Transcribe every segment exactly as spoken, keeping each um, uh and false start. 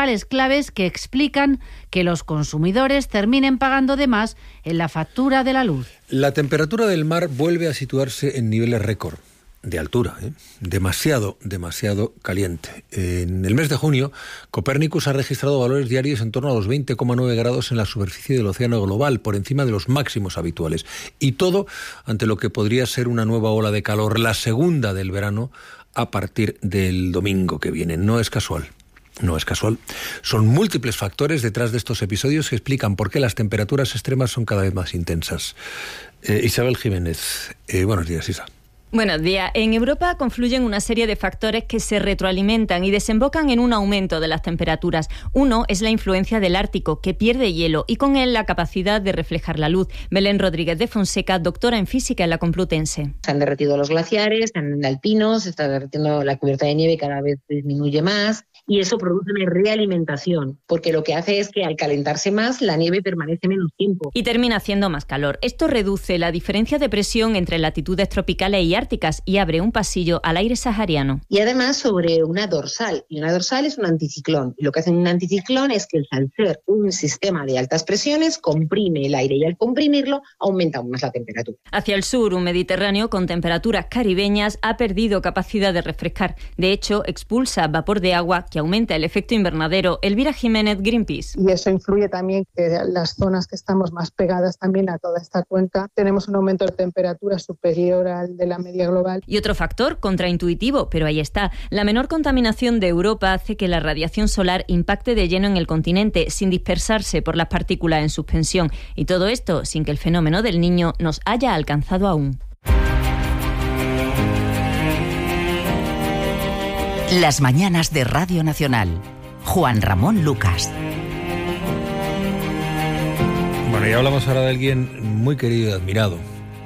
principales claves que explican que los consumidores terminen pagando de más en la factura de la luz. La temperatura del mar vuelve a situarse en niveles récord de altura, ¿eh? demasiado, demasiado caliente. En el mes de junio, Copernicus ha registrado valores diarios en torno a los veinte coma nueve grados en la superficie del océano global, por encima de los máximos habituales. Y todo ante lo que podría ser una nueva ola de calor, la segunda del verano, a partir del domingo que viene. No es casual. No es casual. Son múltiples factores detrás de estos episodios que explican por qué las temperaturas extremas son cada vez más intensas. Eh, Isabel Jiménez, eh, buenos días, Isa. Buenos días. En Europa confluyen una serie de factores que se retroalimentan y desembocan en un aumento de las temperaturas. Uno es la influencia del Ártico, que pierde hielo y con él la capacidad de reflejar la luz. Belén Rodríguez de Fonseca, doctora en física en la Complutense. Se han derretido los glaciares, están alpinos, se está derretiendo la cubierta de nieve y cada vez disminuye más. Y eso produce una realimentación, porque lo que hace es que al calentarse más, la nieve permanece menos tiempo. Y termina haciendo más calor. Esto reduce la diferencia de presión entre latitudes tropicales y árticas y abre un pasillo al aire sahariano. Y además sobre una dorsal, y una dorsal es un anticiclón. Y lo que hace un anticiclón es que al ser un sistema de altas presiones, comprime el aire y al comprimirlo aumenta aún más la temperatura. Hacia el sur, un Mediterráneo con temperaturas caribeñas ha perdido capacidad de refrescar. De hecho, expulsa vapor de agua que aumenta el efecto invernadero. Elvira Jiménez, Greenpeace. Y eso influye también que las zonas que estamos más pegadas también a toda esta cuenca tenemos un aumento de temperatura superior al de la media global. Y otro factor contraintuitivo, pero ahí está. La menor contaminación de Europa hace que la radiación solar impacte de lleno en el continente sin dispersarse por las partículas en suspensión. Y todo esto sin que el fenómeno del Niño nos haya alcanzado aún. Las mañanas de Radio Nacional. Juan Ramón Lucas. Bueno, y hablamos ahora de alguien muy querido y admirado.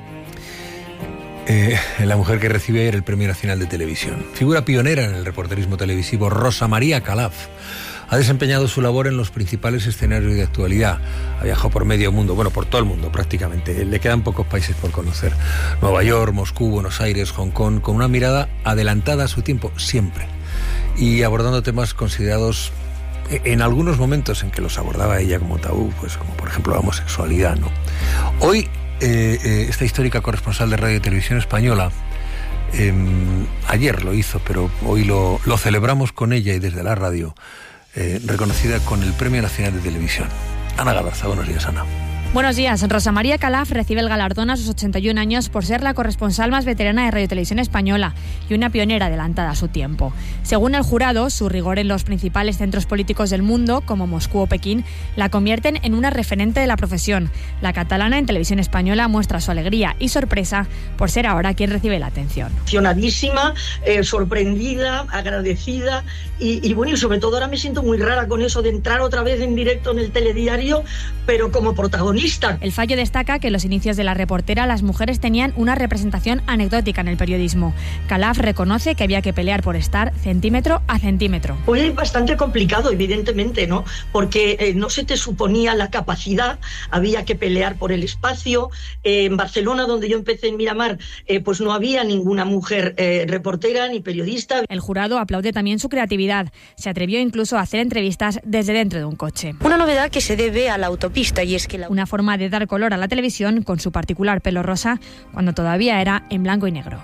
Eh, la mujer que recibe ayer el Premio Nacional de Televisión. Figura pionera en el reporterismo televisivo, Rosa María Calaf. Ha desempeñado su labor en los principales escenarios de actualidad. Ha viajado por medio mundo, bueno, por todo el mundo prácticamente. Le quedan pocos países por conocer. Nueva York, Moscú, Buenos Aires, Hong Kong, con una mirada adelantada a su tiempo, siempre. Y abordando temas considerados, en algunos momentos en que los abordaba ella como tabú, pues como por ejemplo la homosexualidad, ¿no? Hoy, eh, eh, esta histórica corresponsal de Radio y Televisión Española, eh, ayer lo hizo, pero hoy lo, lo celebramos con ella y desde la radio, Eh, reconocida con el Premio Nacional de Televisión. Ana Galarza, buenos días, Ana. Buenos días. Rosa María Calaf recibe el galardón a sus ochenta y un años por ser la corresponsal más veterana de Radio y Televisión Española y una pionera adelantada a su tiempo. Según el jurado, su rigor en los principales centros políticos del mundo, como Moscú o Pekín, la convierten en una referente de la profesión. La catalana en Televisión Española muestra su alegría y sorpresa por ser ahora quien recibe la atención. Emocionadísima, eh, sorprendida, agradecida y, y bueno, y sobre todo ahora me siento muy rara con eso de entrar otra vez en directo en el telediario, pero como protagonista. El fallo destaca que en los inicios de la reportera las mujeres tenían una representación anecdótica en el periodismo. Calaf reconoce que había que pelear por estar centímetro a centímetro. Fue bastante complicado, evidentemente, ¿no? Porque eh, no se te suponía la capacidad, había que pelear por el espacio. Eh, en Barcelona, donde yo empecé en Miramar, eh, pues no había ninguna mujer eh, reportera ni periodista. El jurado aplaude también su creatividad. Se atrevió incluso a hacer entrevistas desde dentro de un coche. Una novedad que se debe a la autopista y es que la... Una forma de dar color a la televisión con su particular pelo rosa cuando todavía era en blanco y negro.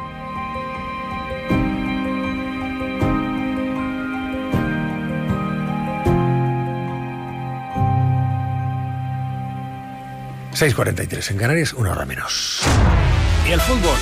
seis cuarenta y tres en Canarias, una hora menos. Y el fútbol.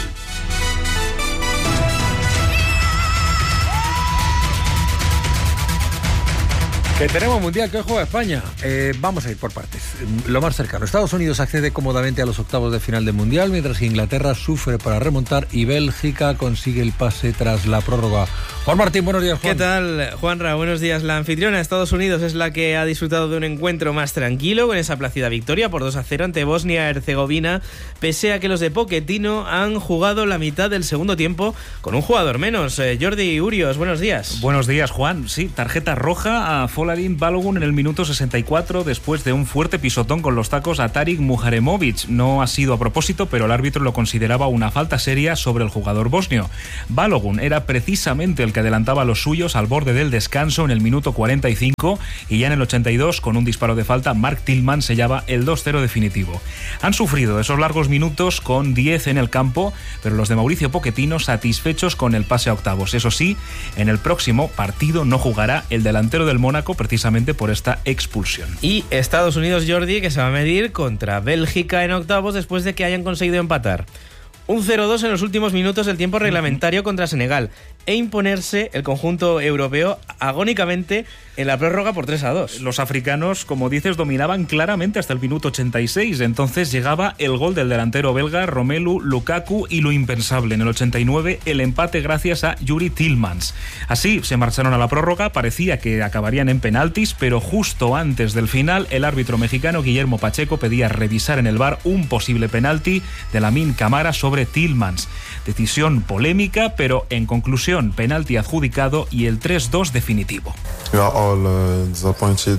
Que tenemos mundial, que hoy juega España. Eh, vamos a ir por partes. Lo más cercano. Estados Unidos accede cómodamente a los octavos de final del mundial, mientras que Inglaterra sufre para remontar y Bélgica consigue el pase tras la prórroga. Juan Martín, buenos días, Juan. ¿Qué tal, Juanra? Buenos días. La anfitriona, Estados Unidos, es la que ha disfrutado de un encuentro más tranquilo con esa plácida victoria por dos a cero ante Bosnia-Herzegovina, pese a que los de Pochettino han jugado la mitad del segundo tiempo con un jugador menos. Eh, Jordi Urios, buenos días. Buenos días, Juan. Sí, tarjeta roja a Foley Voladin Balogun en el minuto sesenta y cuatro después de un fuerte pisotón con los tacos a Tarik Muharemovic. No ha sido a propósito, pero el árbitro lo consideraba una falta seria sobre el jugador bosnio. Balogun era precisamente el que adelantaba a los suyos al borde del descanso en el minuto cuarenta y cinco y ya en el ochenta y dos, con un disparo de falta, Mark Tillman sellaba el dos cero definitivo. Han sufrido esos largos minutos con diez en el campo, pero los de Mauricio Pochettino satisfechos con el pase a octavos. Eso sí, en el próximo partido no jugará el delantero del Mónaco precisamente por esta expulsión. Y Estados Unidos, Jordi, que se va a medir contra Bélgica en octavos después de que hayan conseguido empatar un cero dos en los últimos minutos del tiempo reglamentario contra Senegal e imponerse el conjunto europeo agónicamente en la prórroga por tres a dos. Los africanos, como dices, dominaban claramente hasta el minuto ochenta y seis. Entonces llegaba el gol del delantero belga Romelu Lukaku y lo impensable. En el ochenta y nueve, el empate gracias a Yuri Tillmans. Así se marcharon a la prórroga. Parecía que acabarían en penaltis, pero justo antes del final, el árbitro mexicano Guillermo Pacheco pedía revisar en el V A R un posible penalti de Lamine Camara sobre Tillmans. Decisión polémica, pero en conclusión, penalti adjudicado y el tres dos definitivo. We are all uh, disappointed.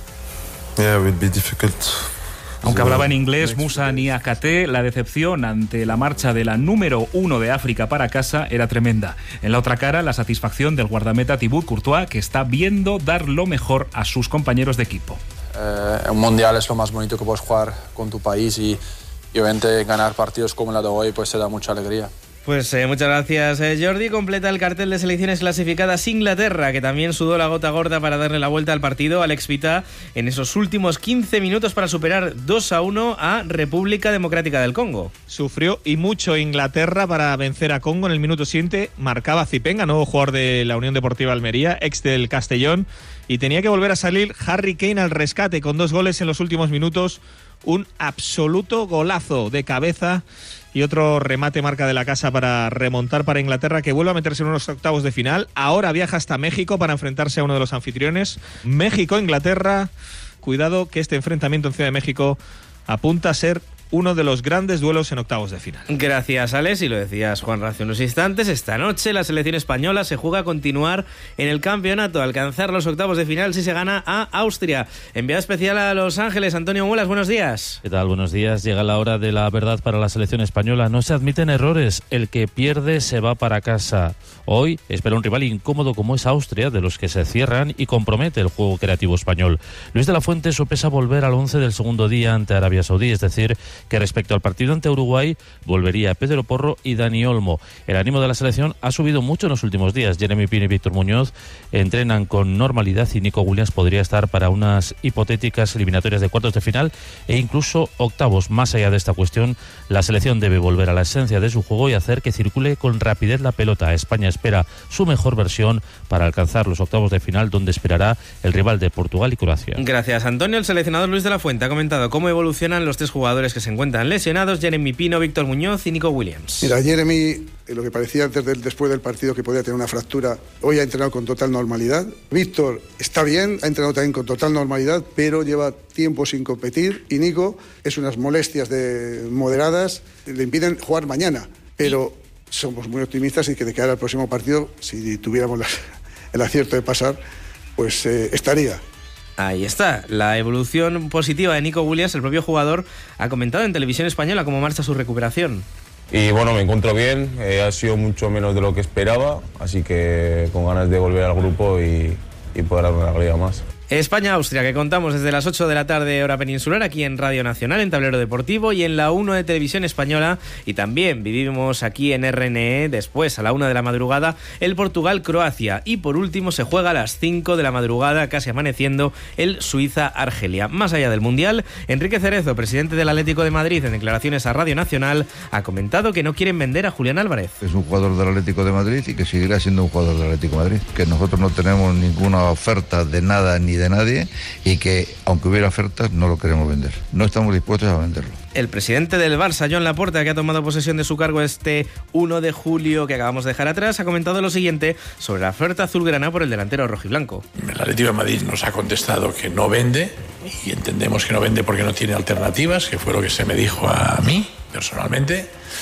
Yeah, it will be difficult. Aunque hablaba en inglés, Moussa Niakhaté, la decepción ante la marcha de la número uno de África para casa era tremenda. En la otra cara, la satisfacción del guardameta Thibaut Courtois, que está viendo dar lo mejor a sus compañeros de equipo. Eh, un mundial es lo más bonito que puedes jugar con tu país y, y obviamente ganar partidos como la de hoy pues te da mucha alegría. Pues eh, muchas gracias, eh, Jordi. Completa el cartel de selecciones clasificadas Inglaterra, que también sudó la gota gorda para darle la vuelta al partido. Alex Pita en esos últimos quince minutos para superar dos a uno a República Democrática del Congo. Sufrió y mucho Inglaterra para vencer a Congo. En el minuto siguiente marcaba Zipenga, nuevo jugador de la Unión Deportiva Almería, ex del Castellón, y tenía que volver a salir Harry Kane al rescate con dos goles en los últimos minutos. Un absoluto golazo de cabeza y otro remate marca de la casa para remontar para Inglaterra, que vuelve a meterse en unos octavos de final. Ahora viaja hasta México para enfrentarse a uno de los anfitriones. México-Inglaterra. Cuidado que este enfrentamiento en Ciudad de México apunta a ser uno de los grandes duelos en octavos de final. Gracias, Alex, y lo decías, Juan, hace unos instantes. Esta noche la selección española se juega a continuar en el campeonato, a alcanzar los octavos de final si se gana a Austria. Enviado especial a Los Ángeles, Antonio Mulas, buenos días. ¿Qué tal? Buenos días. Llega la hora de la verdad para la selección española. No se admiten errores. El que pierde se va para casa. Hoy espera un rival incómodo como es Austria, de los que se cierran y compromete el juego creativo español. Luis de la Fuente sopesa volver al once del segundo día ante Arabia Saudí, es decir, que respecto al partido ante Uruguay volvería Pedro Porro y Dani Olmo. El ánimo de la selección ha subido mucho en los últimos días. Jeremy Pino y Víctor Muñoz entrenan con normalidad y Nico Williams podría estar para unas hipotéticas eliminatorias de cuartos de final e incluso octavos. Más allá de esta cuestión, la selección debe volver a la esencia de su juego y hacer que circule con rapidez la pelota. España espera su mejor versión para alcanzar los octavos de final, donde esperará el rival de Portugal y Croacia. Gracias, Antonio. El seleccionador Luis de la Fuente ha comentado cómo evolucionan los tres jugadores que se encuentran lesionados: Jeremy Pino, Víctor Muñoz y Nico Williams. Mira, Jeremy, eh, lo que parecía antes del, después del partido que podía tener una fractura, hoy ha entrenado con total normalidad. Víctor está bien, ha entrenado también con total normalidad, pero lleva tiempo sin competir. Y Nico es unas molestias de, moderadas, le impiden jugar mañana, pero somos muy optimistas y que de cara al próximo partido, si tuviéramos la, el acierto de pasar, pues eh, estaría. Ahí está, la evolución positiva de Nico Williams. El propio jugador ha comentado en Televisión Española cómo marcha su recuperación. Y bueno, me encuentro bien, eh, ha sido mucho menos de lo que esperaba, así que con ganas de volver al grupo y, y poder dar una alegría más. España-Austria, que contamos desde las ocho de la tarde hora peninsular aquí en Radio Nacional, en Tablero Deportivo y en la uno de Televisión Española, y también vivimos aquí en R N E después a la una de la madrugada el Portugal-Croacia, y por último se juega a las cinco de la madrugada, casi amaneciendo, el Suiza-Argelia. Más allá del Mundial, Enrique Cerezo, presidente del Atlético de Madrid, en declaraciones a Radio Nacional, ha comentado que no quieren vender a Julián Álvarez. Es un jugador del Atlético de Madrid y que seguirá siendo un jugador del Atlético de Madrid, que nosotros no tenemos ninguna oferta de nada ni de de nadie y que aunque hubiera ofertas no lo queremos vender, no estamos dispuestos a venderlo. El presidente del Barça, Joan Laporta, que ha tomado posesión de su cargo este uno de julio que acabamos de dejar atrás, ha comentado lo siguiente sobre la oferta azulgrana por el delantero rojiblanco. El Atlético de Madrid nos ha contestado que no vende, y entendemos que no vende porque no tiene alternativas, que fue lo que se me dijo a mí personalmente,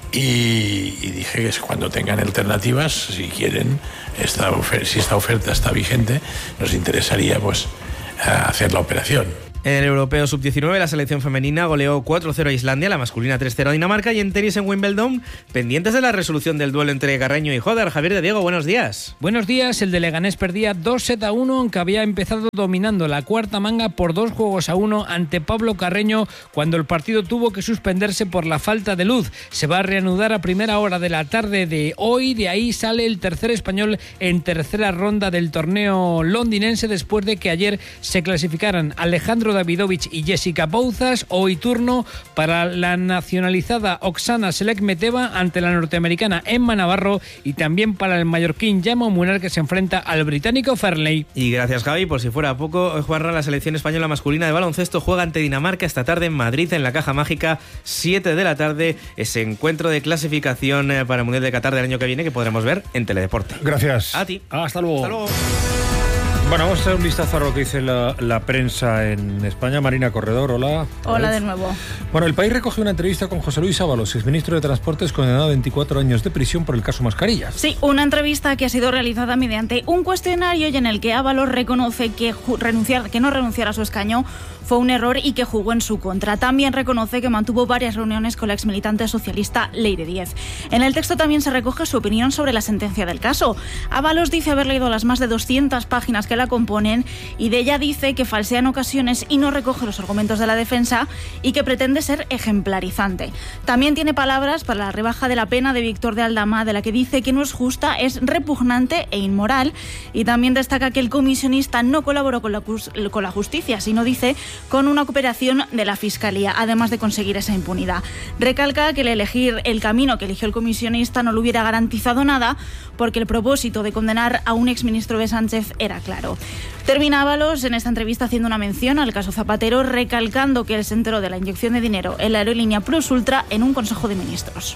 y, y dije que cuando tengan alternativas, si quieren, esta ofer- si esta oferta está vigente, nos interesaría pues hacer la operación. En el Europeo sub diecinueve, la selección femenina goleó cuatro cero a Islandia, la masculina tres cero a Dinamarca, y en tenis en Wimbledon, pendientes de la resolución del duelo entre Carreño y Joder. Javier de Diego, buenos días. Buenos días. El de Leganés perdía dos sets a uno, aunque había empezado dominando la cuarta manga por dos juegos a uno ante Pablo Carreño, cuando el partido tuvo que suspenderse por la falta de luz. Se va a reanudar a primera hora de la tarde de hoy. De ahí sale el tercer español en tercera ronda del torneo londinense, después de que ayer se clasificaran Alejandro Davidovich y Jessica Bouzas. Hoy turno para la nacionalizada Oksana Selekmeteva ante la norteamericana Emma Navarro, y también para el mallorquín Jaume Munar, que se enfrenta al británico Fairley. Y gracias, Javi. Por si fuera poco, Juanra, la selección española masculina de baloncesto juega ante Dinamarca esta tarde en Madrid, en la Caja Mágica, siete de la tarde, ese encuentro de clasificación para el Mundial de Qatar del año que viene, que podremos ver en Teledeporte. Gracias. A ti. Hasta luego. Hasta luego. Bueno, vamos a hacer un vistazo a lo que dice la, la prensa en España. Marina Corredor, hola. Hola de nuevo. Bueno, El País recoge una entrevista con José Luis Ábalos, exministro de Transportes, condenado a veinticuatro años de prisión por el caso Mascarillas. Sí, una entrevista que ha sido realizada mediante un cuestionario y en el que Ábalos reconoce que, renunciar, que no renunciar a su escaño fue un error y que jugó en su contra. También reconoce que mantuvo varias reuniones con la exmilitante socialista Leire Díez. En el texto también se recoge su opinión sobre la sentencia del caso. Ábalos dice haber leído las más de doscientas páginas que la componen, y de ella dice que falsea en ocasiones y no recoge los argumentos de la defensa, y que pretende ser ejemplarizante. También tiene palabras para la rebaja de la pena de Víctor de Aldama, de la que dice que no es justa, es repugnante e inmoral, y también destaca que el comisionista no colaboró con la, con la justicia, sino, dice, con una cooperación de la Fiscalía, además de conseguir esa impunidad. Recalca que el elegir el camino que eligió el comisionista no le hubiera garantizado nada, porque el propósito de condenar a un exministro de Sánchez era claro. Termina Ábalos en esta entrevista haciendo una mención al caso Zapatero, recalcando que él se enteró de la inyección de dinero en la aerolínea Plus Ultra en un Consejo de Ministros.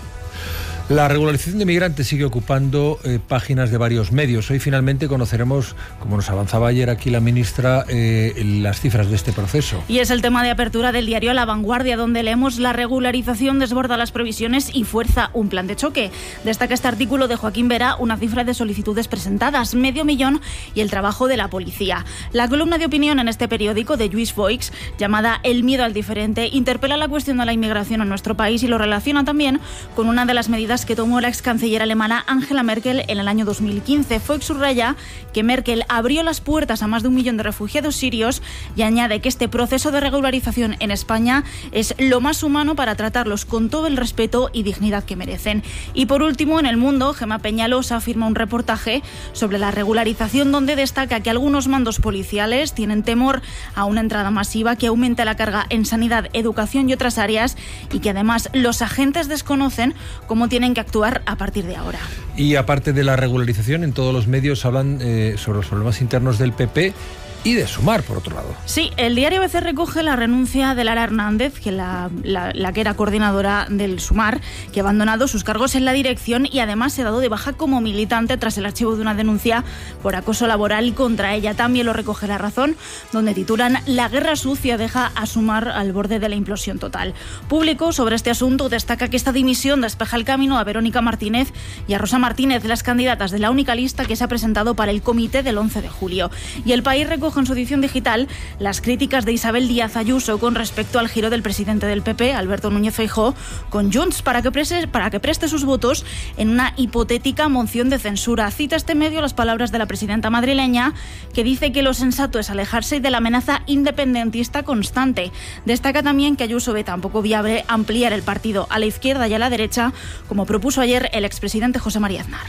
La regularización de migrantes sigue ocupando eh, páginas de varios medios. Hoy finalmente conoceremos, como nos avanzaba ayer aquí la ministra, eh, las cifras de este proceso. Y es el tema de apertura del diario La Vanguardia, donde leemos: la regularización desborda las previsiones y fuerza un plan de choque. Destaca este artículo de Joaquín Vera una cifra de solicitudes presentadas, medio millón, y el trabajo de la policía. La columna de opinión en este periódico de Lluís Foix, llamada El miedo al diferente, interpela la cuestión de la inmigración en nuestro país y lo relaciona también con una de las medidas que tomó la ex canciller alemana Angela Merkel en el año dos mil quince. Foix subraya que Merkel abrió las puertas a más de un millón de refugiados sirios y añade que este proceso de regularización en España es lo más humano para tratarlos con todo el respeto y dignidad que merecen. Y por último, en El Mundo, Gemma Peñalosa afirma un reportaje sobre la regularización, donde destaca que algunos mandos policiales tienen temor a una entrada masiva que aumente la carga en sanidad, educación y otras áreas, y que además los agentes desconocen cómo tienen que actuar a partir de ahora. Y aparte de la regularización, en todos los medios hablan eh, sobre los problemas internos del P P y de Sumar, por otro lado. Sí, el diario A B C recoge la renuncia de Lara Hernández, que la, la, la que era coordinadora del Sumar, que ha abandonado sus cargos en la dirección y además se ha dado de baja como militante tras el archivo de una denuncia por acoso laboral contra ella. También lo recoge La Razón, donde titulan: la guerra sucia deja a Sumar al borde de la implosión total. Público, sobre este asunto, destaca que esta dimisión despeja el camino a Verónica Martínez y a Rosa Martínez, las candidatas de la única lista que se ha presentado para el comité del once de julio. Y El País recoge en su edición digital las críticas de Isabel Díaz Ayuso con respecto al giro del presidente del P P, Alberto Núñez Feijóo, con Junts para que, prese, para que preste sus votos en una hipotética moción de censura. Cita este medio las palabras de la presidenta madrileña, que dice que lo sensato es alejarse de la amenaza independentista constante. Destaca también que Ayuso ve tampoco viable ampliar el partido a la izquierda y a la derecha, como propuso ayer el expresidente José María Aznar.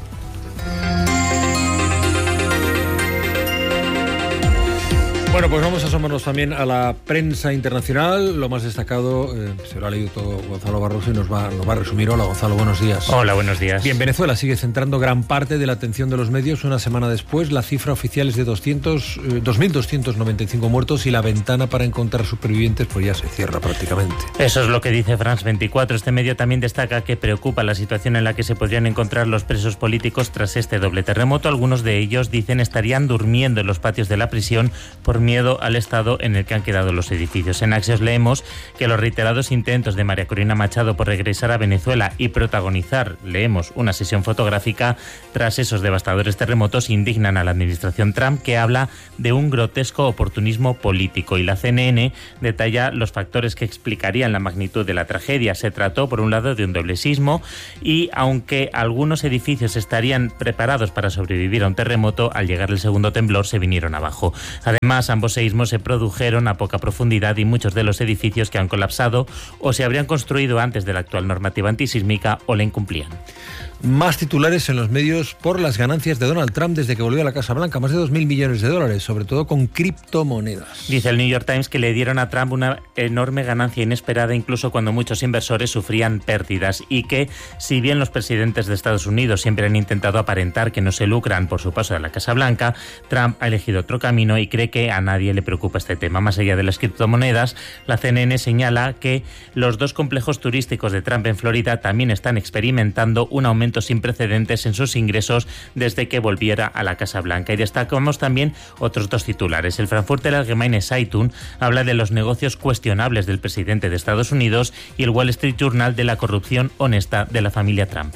Bueno, pues vamos a asomarnos también a la prensa internacional. Lo más destacado eh, se lo ha leído todo Gonzalo Barroso y nos va, nos va a resumir. Hola, Gonzalo, buenos días. Hola, buenos días. Bien, Venezuela sigue centrando gran parte de la atención de los medios. Una semana después, la cifra oficial es de doscientos, eh, dos mil doscientos noventa y cinco muertos y la ventana para encontrar supervivientes pues ya se cierra prácticamente. Eso es lo que dice France veinticuatro. Este medio también destaca que preocupa la situación en la que se podrían encontrar los presos políticos tras este doble terremoto. Algunos de ellos, dicen, estarían durmiendo en los patios de la prisión por por miedo al estado en el que han quedado los edificios. En Axios leemos que los reiterados intentos de María Corina Machado por regresar a Venezuela y protagonizar, leemos, una sesión fotográfica tras esos devastadores terremotos indignan a la administración Trump, que habla de un grotesco oportunismo político. Y la C N N detalla los factores que explicarían la magnitud de la tragedia. Se trató, por un lado, de un doble sismo y, aunque algunos edificios estarían preparados para sobrevivir a un terremoto, al llegar el segundo temblor se vinieron abajo. Además, ambos seísmos se produjeron a poca profundidad y muchos de los edificios que han colapsado o se habrían construido antes de la actual normativa antisísmica o la incumplían. Más titulares en los medios por las ganancias de Donald Trump desde que volvió a la Casa Blanca, más de dos mil millones de dólares, sobre todo con criptomonedas. Dice el New York Times que le dieron a Trump una enorme ganancia inesperada incluso cuando muchos inversores sufrían pérdidas y que, si bien los presidentes de Estados Unidos siempre han intentado aparentar que no se lucran por su paso a la Casa Blanca, Trump ha elegido otro camino y cree que a nadie le preocupa este tema. Más allá de las criptomonedas, la C N N señala que los dos complejos turísticos de Trump en Florida también están experimentando un aumento sin precedentes en sus ingresos desde que volviera a la Casa Blanca. Y destacamos también otros dos titulares. El Frankfurter Allgemeine Zeitung habla de los negocios cuestionables del presidente de Estados Unidos y el Wall Street Journal de la corrupción honesta de la familia Trump.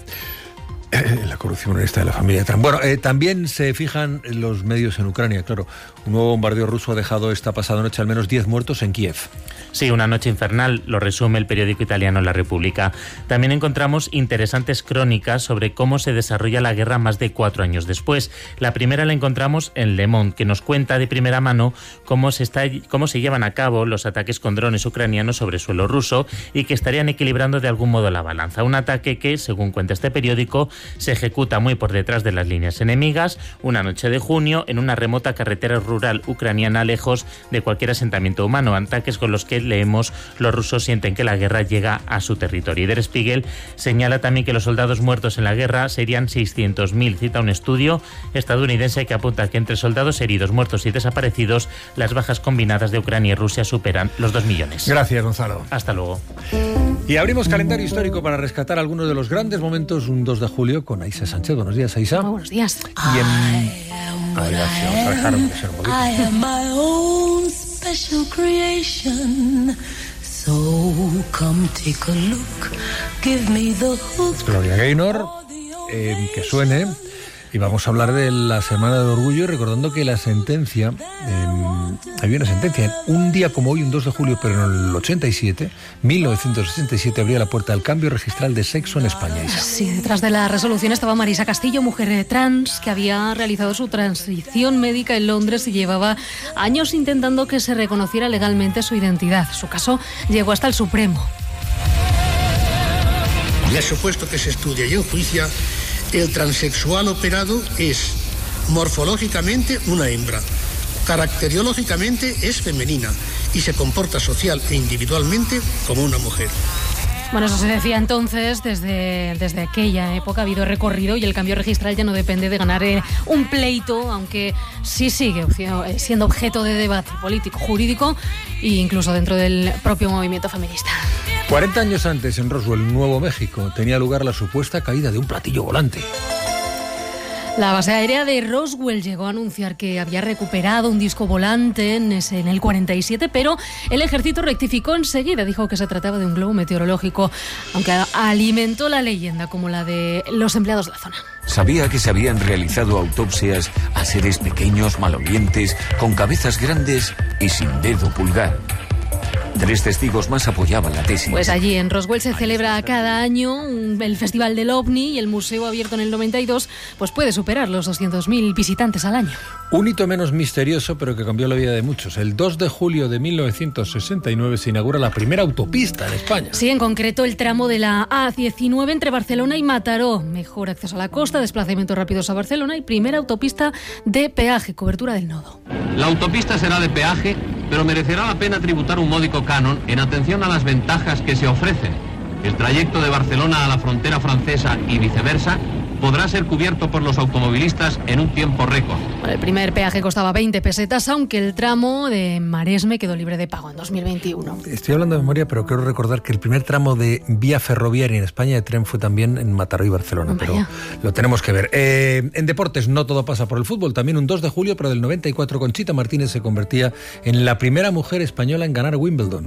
La corrupción honesta de la familia Trump. Bueno, eh, también se fijan los medios en Ucrania, claro. Un nuevo bombardeo ruso ha dejado esta pasada noche al menos diez muertos en Kiev. Sí, una noche infernal, lo resume el periódico italiano La Repubblica. También encontramos interesantes crónicas sobre cómo se desarrolla la guerra más de cuatro años después. La primera la encontramos en Le Monde, que nos cuenta de primera mano cómo se, está, cómo se llevan a cabo los ataques con drones ucranianos sobre suelo ruso y que estarían equilibrando de algún modo la balanza. Un ataque que, según cuenta este periódico, se ejecuta muy por detrás de las líneas enemigas, una noche de junio, en una remota carretera rural ucraniana lejos de cualquier asentamiento humano. Ataques con los que, leemos, los rusos sienten que la guerra llega a su territorio. Y Der Spiegel señala también que los soldados muertos en la guerra serían seiscientos mil. Cita un estudio estadounidense que apunta que entre soldados heridos, muertos y desaparecidos, las bajas combinadas de Ucrania y Rusia superan los dos millones. Gracias, Gonzalo. Hasta luego. Y abrimos calendario histórico para rescatar algunos de los grandes momentos un dos de julio con Aisa Sánchez. Buenos días, Aisa. Muy buenos días. Y en... Ay, gracias. Vamos a dejar de ser un poquito. I am my own special creation. So come take a look. Give me the hook. Gloria Gaynor, eh, que suene. Y vamos a hablar de la Semana de Orgullo, recordando que la sentencia, eh, había una sentencia, un día como hoy, un dos de julio, pero en el ochenta y siete, mil novecientos sesenta y siete, abría la puerta al cambio registral de sexo en España. Isa. Sí, detrás de la resolución estaba Marisa Castillo, mujer trans, que había realizado su transición médica en Londres y llevaba años intentando que se reconociera legalmente su identidad. Su caso llegó hasta el Supremo. Le ha supuesto que se estudie y enjuicia. El transexual operado es morfológicamente una hembra, caracteriológicamente es femenina y se comporta social e individualmente como una mujer. Bueno, eso se decía entonces, desde, desde aquella época ha habido recorrido y el cambio registral ya no depende de ganar eh, un pleito, aunque sí sigue siendo objeto de debate político, jurídico e incluso dentro del propio movimiento feminista. cuarenta años antes, en Roswell, Nuevo México, tenía lugar la supuesta caída de un platillo volante. La base aérea de Roswell llegó a anunciar que había recuperado un disco volante en, ese, en el cuarenta y siete, pero el ejército rectificó enseguida, dijo que se trataba de un globo meteorológico, aunque alimentó la leyenda como la de los empleados de la zona. Sabía que se habían realizado autopsias a seres pequeños, malolientes, con cabezas grandes y sin dedo pulgar. Tres testigos más apoyaban la tesis. Pues allí en Roswell se celebra cada año un, el Festival del OVNI y el museo abierto en el noventa y dos pues puede superar los doscientos mil visitantes al año. Un hito menos misterioso pero que cambió la vida de muchos. El dos de julio de mil novecientos sesenta y nueve se inaugura la primera autopista en España. Sí, en concreto el tramo de la A diecinueve entre Barcelona y Mataró. Mejor acceso a la costa, desplazamientos rápidos a Barcelona y primera autopista de peaje, cobertura del nodo. La autopista será de peaje, pero merecerá la pena tributar un módico canon en atención a las ventajas que se ofrecen. El trayecto de Barcelona a la frontera francesa y viceversa podrá ser cubierto por los automovilistas en un tiempo récord. El primer peaje costaba veinte pesetas, aunque el tramo de Maresme quedó libre de pago en dos mil veintiuno. Estoy hablando de memoria, pero quiero recordar que el primer tramo de vía ferroviaria en España de tren fue también en Mataró y Barcelona, Vaya. pero lo tenemos que ver. Eh, en deportes no todo pasa por el fútbol. También un dos de julio, pero del noventa y cuatro, Conchita Martínez se convertía en la primera mujer española en ganar Wimbledon.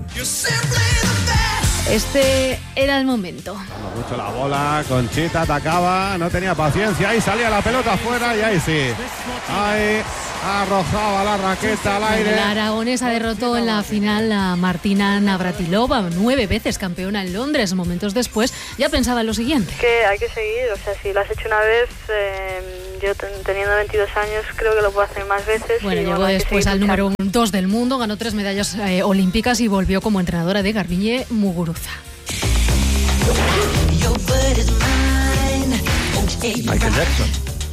Este era el momento. Mucho la bola, Conchita atacaba, no tenía paciencia, ahí salía la pelota afuera y ahí sí. Ahí arrojaba la raqueta al aire. La aragonesa derrotó en la final a Martina Navratilova, nueve veces campeona en Londres. Momentos después ya pensaba en lo siguiente. Que hay que seguir, o sea, si lo has hecho una vez, eh, yo ten, teniendo veintidós años creo que lo puedo hacer más veces. Bueno, y, llegó bueno, después al número dos del mundo, ganó tres medallas eh, olímpicas y volvió como entrenadora de Garbiñe Muguruza. Michael Jackson,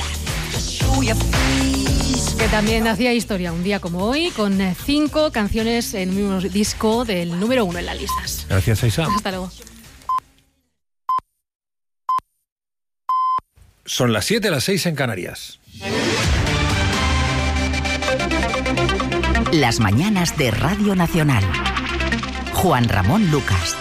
que también hacía historia un día como hoy, con cinco canciones en un mismo disco del número uno en las listas. Gracias, Aisha. Hasta luego. Son las siete, las seis en Canarias. Las mañanas de Radio Nacional. Juan Ramón Lucas.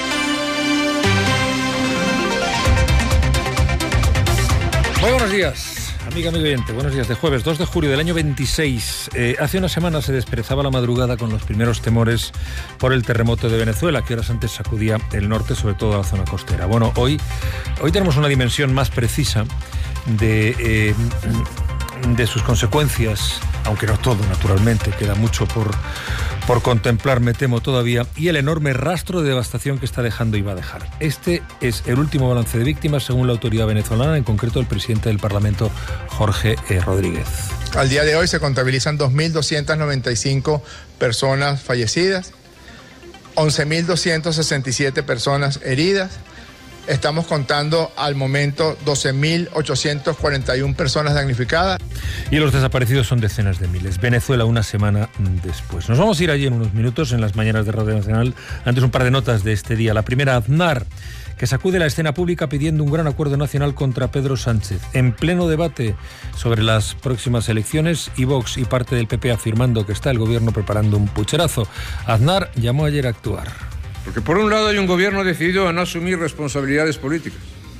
Muy buenos días, amiga, amigo oyente. Buenos días de jueves dos de julio del año veintiséis. Eh, hace una semana se desperezaba la madrugada con los primeros temores por el terremoto de Venezuela, que horas antes sacudía el norte, sobre todo la zona costera. Bueno, hoy, hoy tenemos una dimensión más precisa de, eh, de sus consecuencias, aunque no todo, naturalmente, queda mucho por, por contemplar, me temo todavía, y el enorme rastro de devastación que está dejando y va a dejar. Este es el último balance de víctimas según la autoridad venezolana, en concreto el presidente del Parlamento, Jorge eh, Rodríguez. Al día de hoy se contabilizan dos mil doscientas noventa y cinco personas fallecidas, once mil doscientas sesenta y siete personas heridas. Estamos contando al momento doce mil ochocientas cuarenta y una personas damnificadas. Y los desaparecidos son decenas de miles. Venezuela una semana después. Nos vamos a ir allí en unos minutos en las mañanas de Radio Nacional. Antes un par de notas de este día. La primera, Aznar, que sacude la escena pública pidiendo un gran acuerdo nacional contra Pedro Sánchez. En pleno debate sobre las próximas elecciones, y Vox y parte del P P afirmando que está el gobierno preparando un pucherazo. Aznar llamó ayer a actuar. Porque por un lado hay un gobierno decidido a no asumir responsabilidades políticas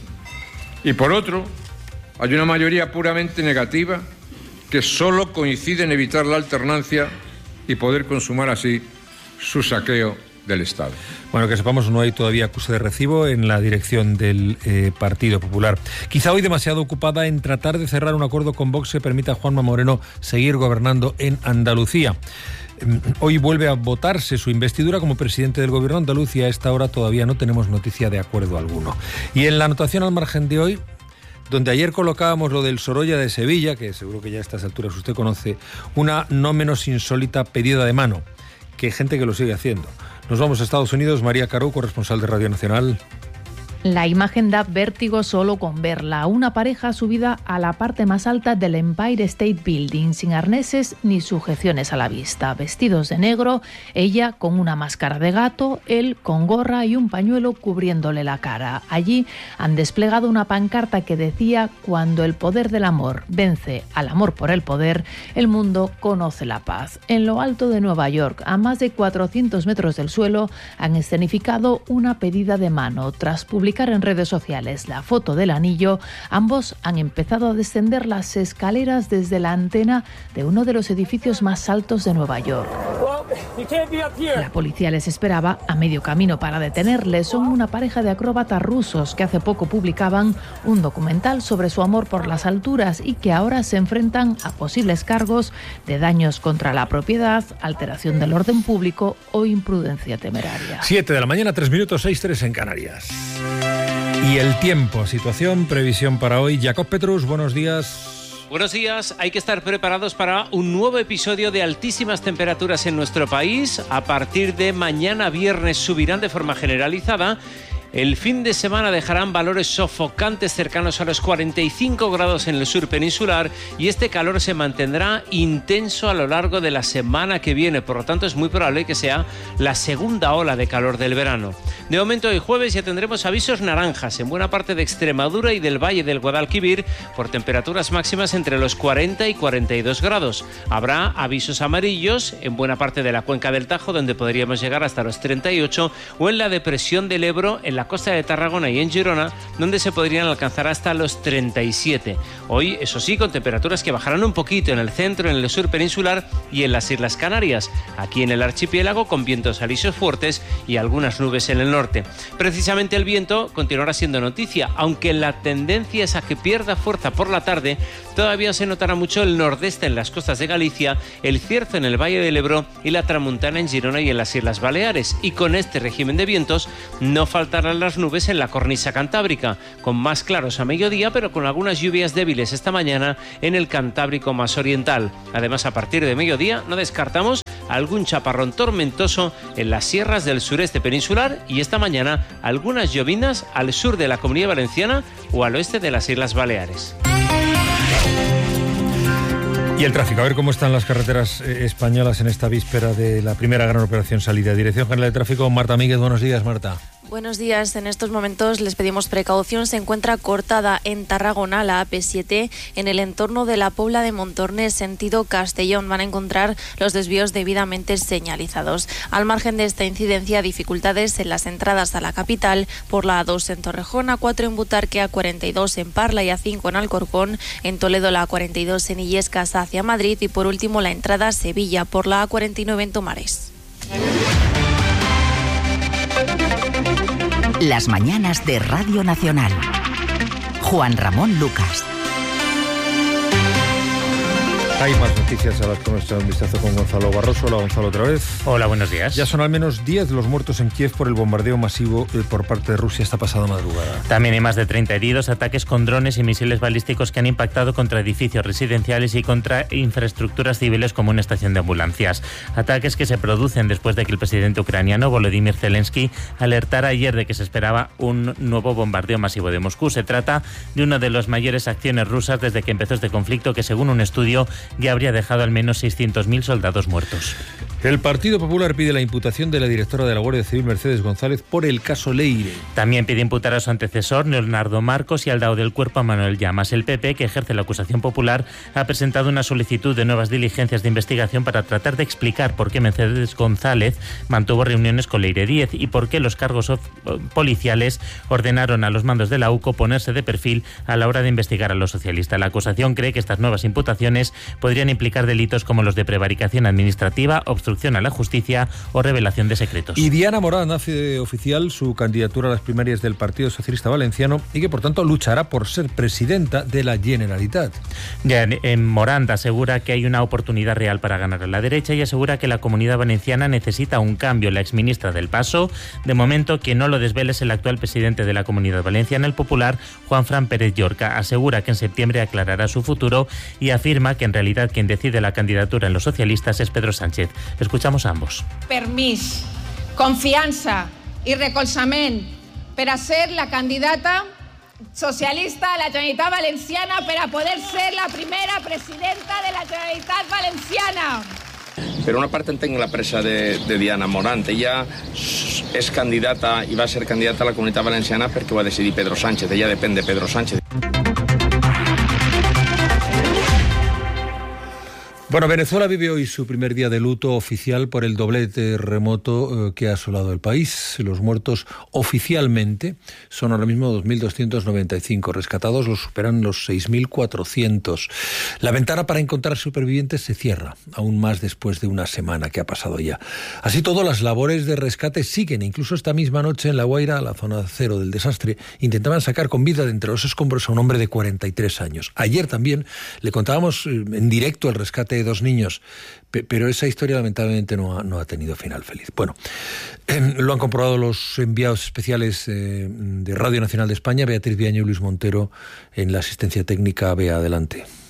y por otro hay una mayoría puramente negativa que solo coincide en evitar la alternancia y poder consumar así su saqueo del Estado. Bueno, que sepamos, no hay todavía acuse de recibo en la dirección del eh, Partido Popular. Quizá hoy demasiado ocupada en tratar de cerrar un acuerdo con Vox que permita a Juanma Moreno seguir gobernando en Andalucía. Hoy vuelve a votarse su investidura como presidente del gobierno andaluz y a esta hora todavía no tenemos noticia de acuerdo alguno. Y en la anotación al margen de hoy, donde ayer colocábamos lo del Sorolla de Sevilla, que seguro que ya a estas alturas usted conoce, una no menos insólita pedida de mano, que hay gente que lo sigue haciendo. Nos vamos a Estados Unidos. María Caro, corresponsal de Radio Nacional. La imagen da vértigo solo con verla. Una pareja subida a la parte más alta del Empire State Building, sin arneses ni sujeciones a la vista. Vestidos de negro, ella con una máscara de gato, él con gorra y un pañuelo cubriéndole la cara. Allí han desplegado una pancarta que decía: cuando el poder del amor vence al amor por el poder, el mundo conoce la paz. En lo alto de Nueva York, a más de cuatrocientos metros del suelo, han escenificado una pedida de mano. Tras publicar en redes sociales la foto del anillo, ambos han empezado a descender las escaleras desde la antena de uno de los edificios más altos de Nueva York. La policía les esperaba a medio camino para detenerles. Son una pareja de acróbatas rusos que hace poco publicaban un documental sobre su amor por las alturas y que ahora se enfrentan a posibles cargos de daños contra la propiedad, alteración del orden público o imprudencia temeraria. siete de la mañana, tres minutos, seis tres en Canarias. Y el tiempo, situación, previsión para hoy. Jacob Petrus, buenos días. Buenos días, hay que estar preparados para un nuevo episodio de altísimas temperaturas en nuestro país. A partir de mañana viernes subirán de forma generalizada El fin de semana dejarán valores sofocantes cercanos a los cuarenta y cinco grados en el sur peninsular y este calor se mantendrá intenso a lo largo de la semana que viene. Por lo tanto, es muy probable que sea la segunda ola de calor del verano. De momento, hoy jueves ya tendremos avisos naranjas en buena parte de Extremadura y del Valle del Guadalquivir por temperaturas máximas entre los cuarenta y cuarenta y dos grados. Habrá avisos amarillos en buena parte de la cuenca del Tajo, donde podríamos llegar hasta los treinta y ocho, o en la depresión del Ebro, en la costa de Tarragona y en Girona, donde se podrían alcanzar hasta los treinta y siete. Hoy, eso sí, con temperaturas que bajarán un poquito en el centro, en el sur peninsular y en las Islas Canarias. Aquí en el archipiélago, con vientos alisos fuertes y algunas nubes en el norte. Precisamente el viento continuará siendo noticia, aunque la tendencia es a que pierda fuerza por la tarde. Todavía se notará mucho el nordeste en las costas de Galicia, el cierzo en el Valle del Ebro y la tramuntana en Girona y en las Islas Baleares. Y con este régimen de vientos no faltarán las nubes en la cornisa cantábrica, con más claros a mediodía, pero con algunas lluvias débiles esta mañana en el Cantábrico más oriental. Además, a partir de mediodía no descartamos algún chaparrón tormentoso en las sierras del sureste peninsular y esta mañana algunas llovinas al sur de la Comunidad Valenciana o al oeste de las Islas Baleares. Y el tráfico, a ver cómo están las carreteras eh, españolas en esta víspera de la primera gran operación salida. Dirección General de Tráfico, Marta Míguez, buenos días, Marta. Buenos días. En estos momentos les pedimos precaución. Se encuentra cortada en Tarragona la A P siete en el entorno de la Pobla de Montornes, sentido Castellón. Van a encontrar los desvíos debidamente señalizados. Al margen de esta incidencia, dificultades en las entradas a la capital por la A dos en Torrejón, A cuatro en Butarque, A cuarenta y dos en Parla y A cinco en Alcorcón, en Toledo la A cuarenta y dos en Illescas hacia Madrid y por último la entrada a Sevilla por la A cuarenta y nueve en Tomares. Las mañanas de Radio Nacional. Juan Ramón Lucas. Hay más noticias a las que hemos echado un vistazo con Gonzalo Barroso. Hola, Gonzalo, otra vez. Hola, buenos días. Ya son al menos diez los muertos en Kiev por el bombardeo masivo por parte de Rusia esta pasada madrugada. También hay más de treinta heridos, ataques con drones y misiles balísticos que han impactado contra edificios residenciales y contra infraestructuras civiles como una estación de ambulancias. Ataques que se producen después de que el presidente ucraniano Volodymyr Zelensky alertara ayer de que se esperaba un nuevo bombardeo masivo de Moscú. Se trata de una de las mayores acciones rusas desde que empezó este conflicto, que según un estudio ya habría dejado al menos seiscientos mil soldados muertos. El Partido Popular pide la imputación de la directora de la Guardia Civil, Mercedes González, por el caso Leire. También pide imputar a su antecesor, Leonardo Marcos, y al dado del cuerpo a Manuel Llamas. El P P, que ejerce la acusación popular, ha presentado una solicitud de nuevas diligencias de investigación para tratar de explicar por qué Mercedes González mantuvo reuniones con Leire Díez y por qué los cargos policiales ordenaron a los mandos de la U C O ponerse de perfil a la hora de investigar a los socialistas. La acusación cree que estas nuevas imputaciones podrían implicar delitos como los de prevaricación administrativa, obstrucción a la justicia o revelación de secretos. Y Diana Morán hace oficial su candidatura a las primarias del Partido Socialista Valenciano y que por tanto luchará por ser presidenta de la Generalitat. Ya, en Morán asegura que hay una oportunidad real para ganar a la derecha y asegura que la Comunidad Valenciana necesita un cambio. La exministra del Paso, de momento que no lo desvele, es el actual presidente de la Comunidad Valenciana, el popular Juanfran Pérez Llorca. Asegura que en septiembre aclarará su futuro y afirma que en realidad quien decide la candidatura en los socialistas es Pedro Sánchez. Escuchamos a ambos. Permís, confiança i recolzament per a ser la candidata socialista a la Generalitat Valenciana per a poder ser la primera presidenta de la Generalitat Valenciana. Per una part entenc la pressa de, de Diana Morant. Ella és candidata i va ser candidata a la Comunitat Valenciana perquè ho va decidir Pedro Sánchez. Ella depèn de Pedro Sánchez. Bueno, Venezuela vive hoy su primer día de luto oficial por el doble terremoto eh, que ha asolado el país. Los muertos oficialmente son ahora mismo dos mil doscientos noventa y cinco. Rescatados los superan los seis mil cuatrocientos. La ventana para encontrar supervivientes se cierra, aún más después de una semana que ha pasado ya. Así todo, las labores de rescate siguen. Incluso esta misma noche en La Guaira, la zona cero del desastre, intentaban sacar con vida de entre los escombros a un hombre de cuarenta y tres años. Ayer también le contábamos en directo el rescate de dos niños, pero esa historia lamentablemente no ha, no ha tenido final feliz. Bueno, eh, lo han comprobado los enviados especiales eh, de Radio Nacional de España, Beatriz Viaño y Luis Montero, en la asistencia técnica. Bea, adelante.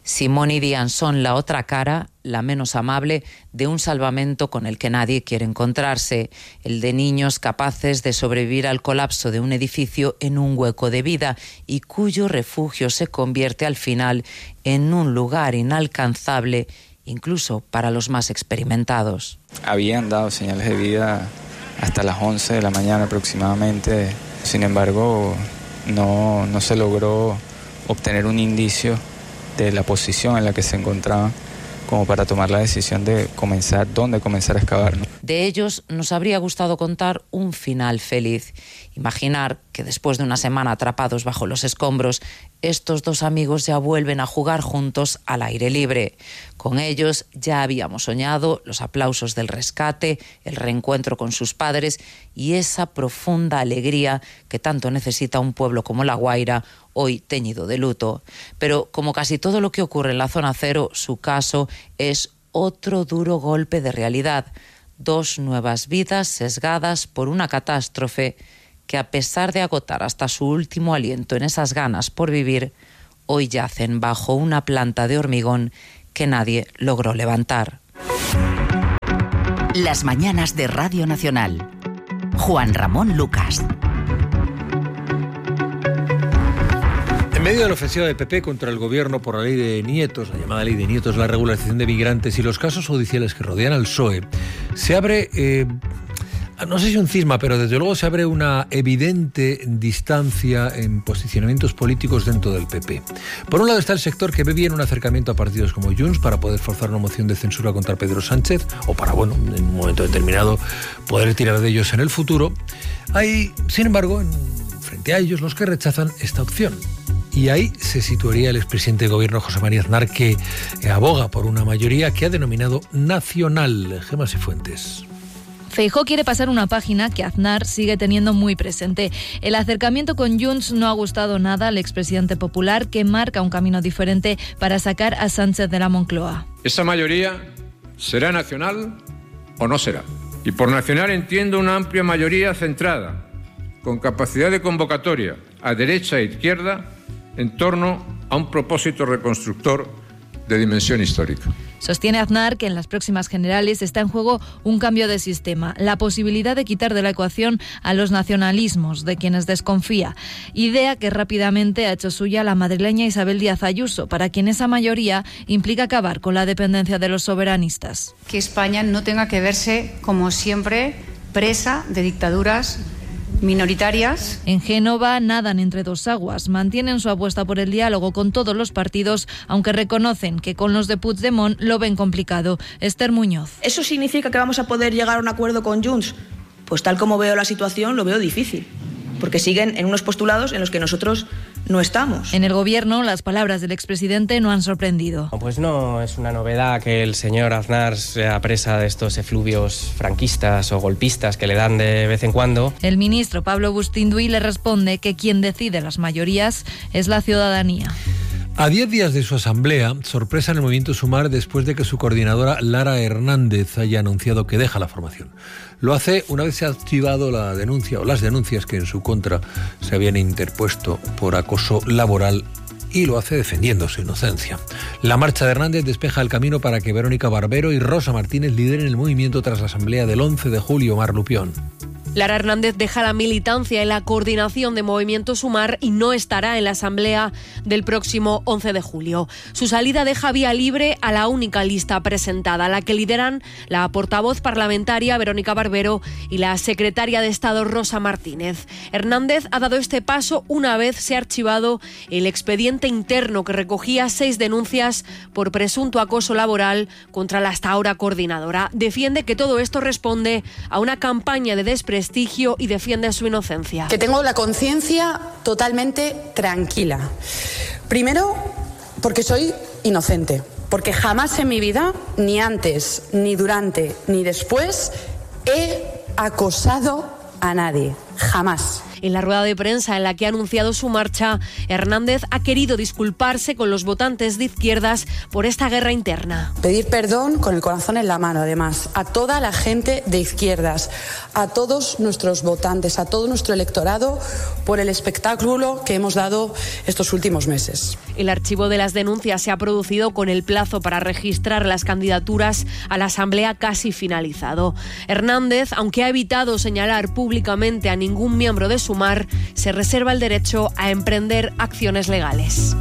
Simone y Diane son la otra cara, la menos amable, de un salvamento con el que nadie quiere encontrarse, el de niños capaces de sobrevivir al colapso de un edificio en un hueco de vida y cuyo refugio se convierte al final en un lugar inalcanzable, incluso para los más experimentados. Habían dado señales de vida hasta las once de la mañana aproximadamente, sin embargo no, no se logró obtener un indicio de la posición en la que se encontraban como para tomar la decisión de comenzar, dónde comenzar a excavar, ¿no? De ellos nos habría gustado contar un final feliz. Imaginar que después de una semana atrapados bajo los escombros, estos dos amigos ya vuelven a jugar juntos al aire libre. Con ellos ya habíamos soñado los aplausos del rescate, el reencuentro con sus padres y esa profunda alegría que tanto necesita un pueblo como La Guaira, hoy teñido de luto. Pero como casi todo lo que ocurre en la zona cero, su caso es otro duro golpe de realidad. Dos nuevas vidas sesgadas por una catástrofe que, a pesar de agotar hasta su último aliento en esas ganas por vivir, hoy yacen bajo una planta de hormigón que nadie logró levantar. Las mañanas de Radio Nacional. Juan Ramón Lucas. En medio de la ofensiva del P P contra el gobierno por la ley de nietos, la llamada ley de nietos, la regularización de migrantes y los casos judiciales que rodean al P S O E, se abre, eh, no sé si un cisma, pero desde luego se abre una evidente distancia en posicionamientos políticos dentro del P P. Por un lado está el sector que ve bien un acercamiento a partidos como Junts para poder forzar una moción de censura contra Pedro Sánchez o para, bueno, en un momento determinado poder tirar de ellos en el futuro. Hay, sin embargo, en, frente a ellos los que rechazan esta opción. Y ahí se situaría el expresidente de gobierno José María Aznar, que aboga por una mayoría que ha denominado nacional. Gemma Cifuentes. Feijóo quiere pasar una página que Aznar sigue teniendo muy presente. El acercamiento con Junts no ha gustado nada al expresidente popular, que marca un camino diferente para sacar a Sánchez de la Moncloa. Esa mayoría será nacional o no será. Y por nacional entiendo una amplia mayoría centrada, con capacidad de convocatoria a derecha e izquierda, en torno a un propósito reconstructor de dimensión histórica. Sostiene Aznar que en las próximas generales está en juego un cambio de sistema, la posibilidad de quitar de la ecuación a los nacionalismos, de quienes desconfía, idea que rápidamente ha hecho suya la madrileña Isabel Díaz Ayuso, para quien esa mayoría implica acabar con la dependencia de los soberanistas. Que España no tenga que verse, como siempre, presa de dictaduras minoritarias. En Génova nadan entre dos aguas, mantienen su apuesta por el diálogo con todos los partidos, aunque reconocen que con los de Puigdemont lo ven complicado. Esther Muñoz. ¿Eso significa que vamos a poder llegar a un acuerdo con Junts? Pues tal como veo la situación, lo veo difícil, porque siguen en unos postulados en los que nosotros no estamos. En el gobierno, las palabras del expresidente no han sorprendido. Pues no es una novedad que el señor Aznar sea presa de estos efluvios franquistas o golpistas que le dan de vez en cuando. El ministro Pablo Bustinduy le responde que quien decide las mayorías es la ciudadanía. A diez días de su asamblea, sorpresa en el movimiento Sumar después de que su coordinadora Lara Hernández haya anunciado que deja la formación. Lo hace una vez se ha activado la denuncia o las denuncias que en su contra se habían interpuesto por acoso laboral, y lo hace defendiendo su inocencia. La marcha de Hernández despeja el camino para que Verónica Barbero y Rosa Martínez lideren el movimiento tras la asamblea del once de julio. Mar Lupión. Lara Hernández deja la militancia en la coordinación de Movimiento Sumar y no estará en la asamblea del próximo once de julio. Su salida deja vía libre a la única lista presentada, la que lideran la portavoz parlamentaria Verónica Barbero y la secretaria de Estado Rosa Martínez. Hernández ha dado este paso una vez se ha archivado el expediente interno que recogía seis denuncias por presunto acoso laboral contra la hasta ahora coordinadora. Defiende que todo esto responde a una campaña de desprestigio y defiende su inocencia. Que tengo la conciencia totalmente tranquila. Primero, porque soy inocente. Porque jamás en mi vida, ni antes, ni durante, ni después, he acosado a nadie. jamás. En la rueda de prensa en la que ha anunciado su marcha, Hernández ha querido disculparse con los votantes de izquierdas por esta guerra interna. Pedir perdón con el corazón en la mano, además, a toda la gente de izquierdas, a todos nuestros votantes, a todo nuestro electorado, por el espectáculo que hemos dado estos últimos meses. El archivo de las denuncias se ha producido con el plazo para registrar las candidaturas a la Asamblea casi finalizado. Hernández, aunque ha evitado señalar públicamente a ningún miembro de Sumar, se reserva el derecho a emprender acciones legales.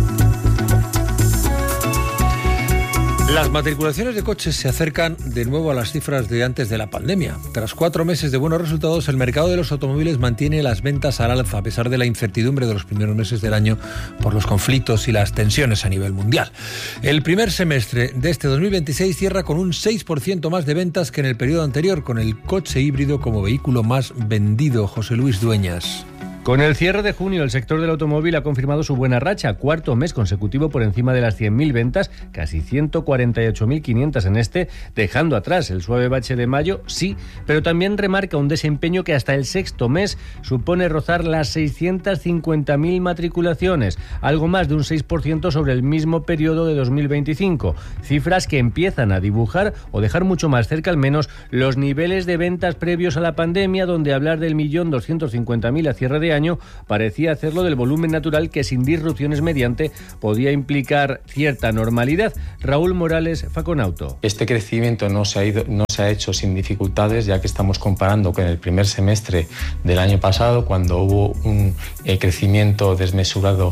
Las matriculaciones de coches se acercan de nuevo a las cifras de antes de la pandemia. Tras cuatro meses de buenos resultados, el mercado de los automóviles mantiene las ventas al alza, a pesar de la incertidumbre de los primeros meses del año por los conflictos y las tensiones a nivel mundial. El primer semestre de este dos mil veintiséis cierra con un seis por ciento más de ventas que en el periodo anterior, con el coche híbrido como vehículo más vendido. José Luis Dueñas. Con el cierre de junio, el sector del automóvil ha confirmado su buena racha, cuarto mes consecutivo por encima de las cien mil ventas, casi ciento cuarenta y ocho mil quinientas en este, dejando atrás el suave bache de mayo, sí, pero también remarca un desempeño que hasta el sexto mes supone rozar las seiscientas cincuenta mil matriculaciones, algo más de un seis por ciento sobre el mismo periodo de dos mil veinticinco, cifras que empiezan a dibujar o dejar mucho más cerca al menos los niveles de ventas previos a la pandemia, donde hablar del millón doscientos cincuenta mil a cierre de año parecía hacerlo del volumen natural que sin disrupciones mediante podía implicar cierta normalidad. Raúl Morales, Faconauto. Este crecimiento no se ha ido, no se ha hecho sin dificultades, ya que estamos comparando con el primer semestre del año pasado, cuando hubo un eh, crecimiento desmesurado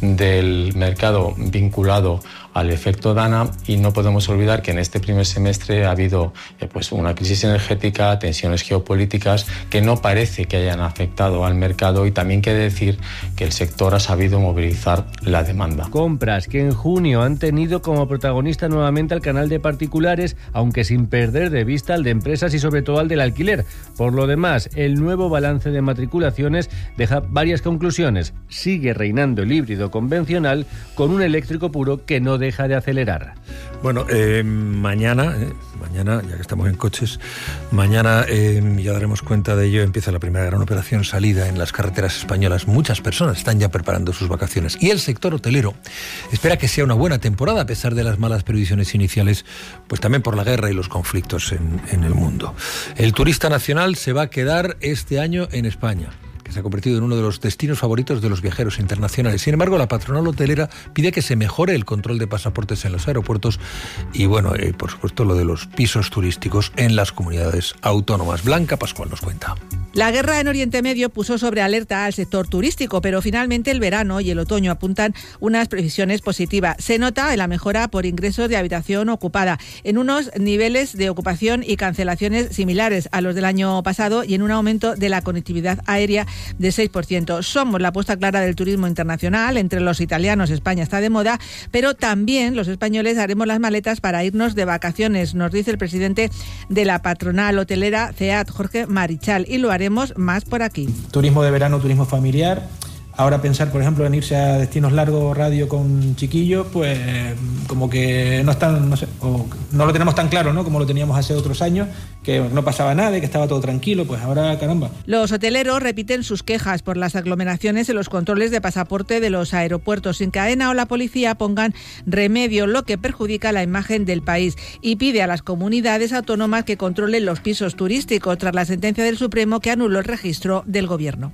del mercado vinculado al efecto Dana, y no podemos olvidar que en este primer semestre ha habido eh, pues una crisis energética, tensiones geopolíticas que no parece que hayan afectado al mercado, y también quiere decir que el sector ha sabido movilizar la demanda. Compras que en junio han tenido como protagonista nuevamente al canal de particulares, aunque sin perder de vista al de empresas y sobre todo al del alquiler. Por lo demás, el nuevo balance de matriculaciones deja varias conclusiones. Sigue reinando el híbrido convencional con un eléctrico puro que no deja de acelerar. Bueno, eh, mañana, eh, mañana, ya que estamos en coches, mañana eh, ya daremos cuenta de ello, empieza la primera gran operación salida en las carreteras españolas. Muchas personas están ya preparando sus vacaciones y el sector hotelero espera que sea una buena temporada a pesar de las malas previsiones iniciales, pues también por la guerra y los conflictos en, en el mundo. El turista nacional se va a quedar este año en España, que se ha convertido en uno de los destinos favoritos de los viajeros internacionales. Sin embargo, la patronal hotelera pide que se mejore el control de pasaportes en los aeropuertos y, bueno, eh, por supuesto, lo de los pisos turísticos en las comunidades autónomas. Blanca Pascual nos cuenta. La guerra en Oriente Medio puso sobre alerta al sector turístico, pero finalmente el verano y el otoño apuntan unas previsiones positivas. Se nota en la mejora por ingresos de habitación ocupada, en unos niveles de ocupación y cancelaciones similares a los del año pasado y en un aumento de la conectividad aérea de seis por ciento. Somos la apuesta clara del turismo internacional. Entre los italianos, España está de moda, pero también los españoles haremos las maletas para irnos de vacaciones, nos dice el presidente de la patronal hotelera C E A T, Jorge Marichal, y lo haremos más por aquí. Turismo de verano, turismo familiar. Ahora pensar, por ejemplo, en irse a destinos largos radio con chiquillos, pues como que no están, no sé, o no lo tenemos tan claro, ¿no? Como lo teníamos hace otros años, que no pasaba nada, que estaba todo tranquilo, pues ahora caramba. Los hoteleros repiten sus quejas por las aglomeraciones en los controles de pasaporte de los aeropuertos, sin que AENA o la policía pongan remedio, lo que perjudica la imagen del país, y pide a las comunidades autónomas que controlen los pisos turísticos tras la sentencia del Supremo que anuló el registro del gobierno.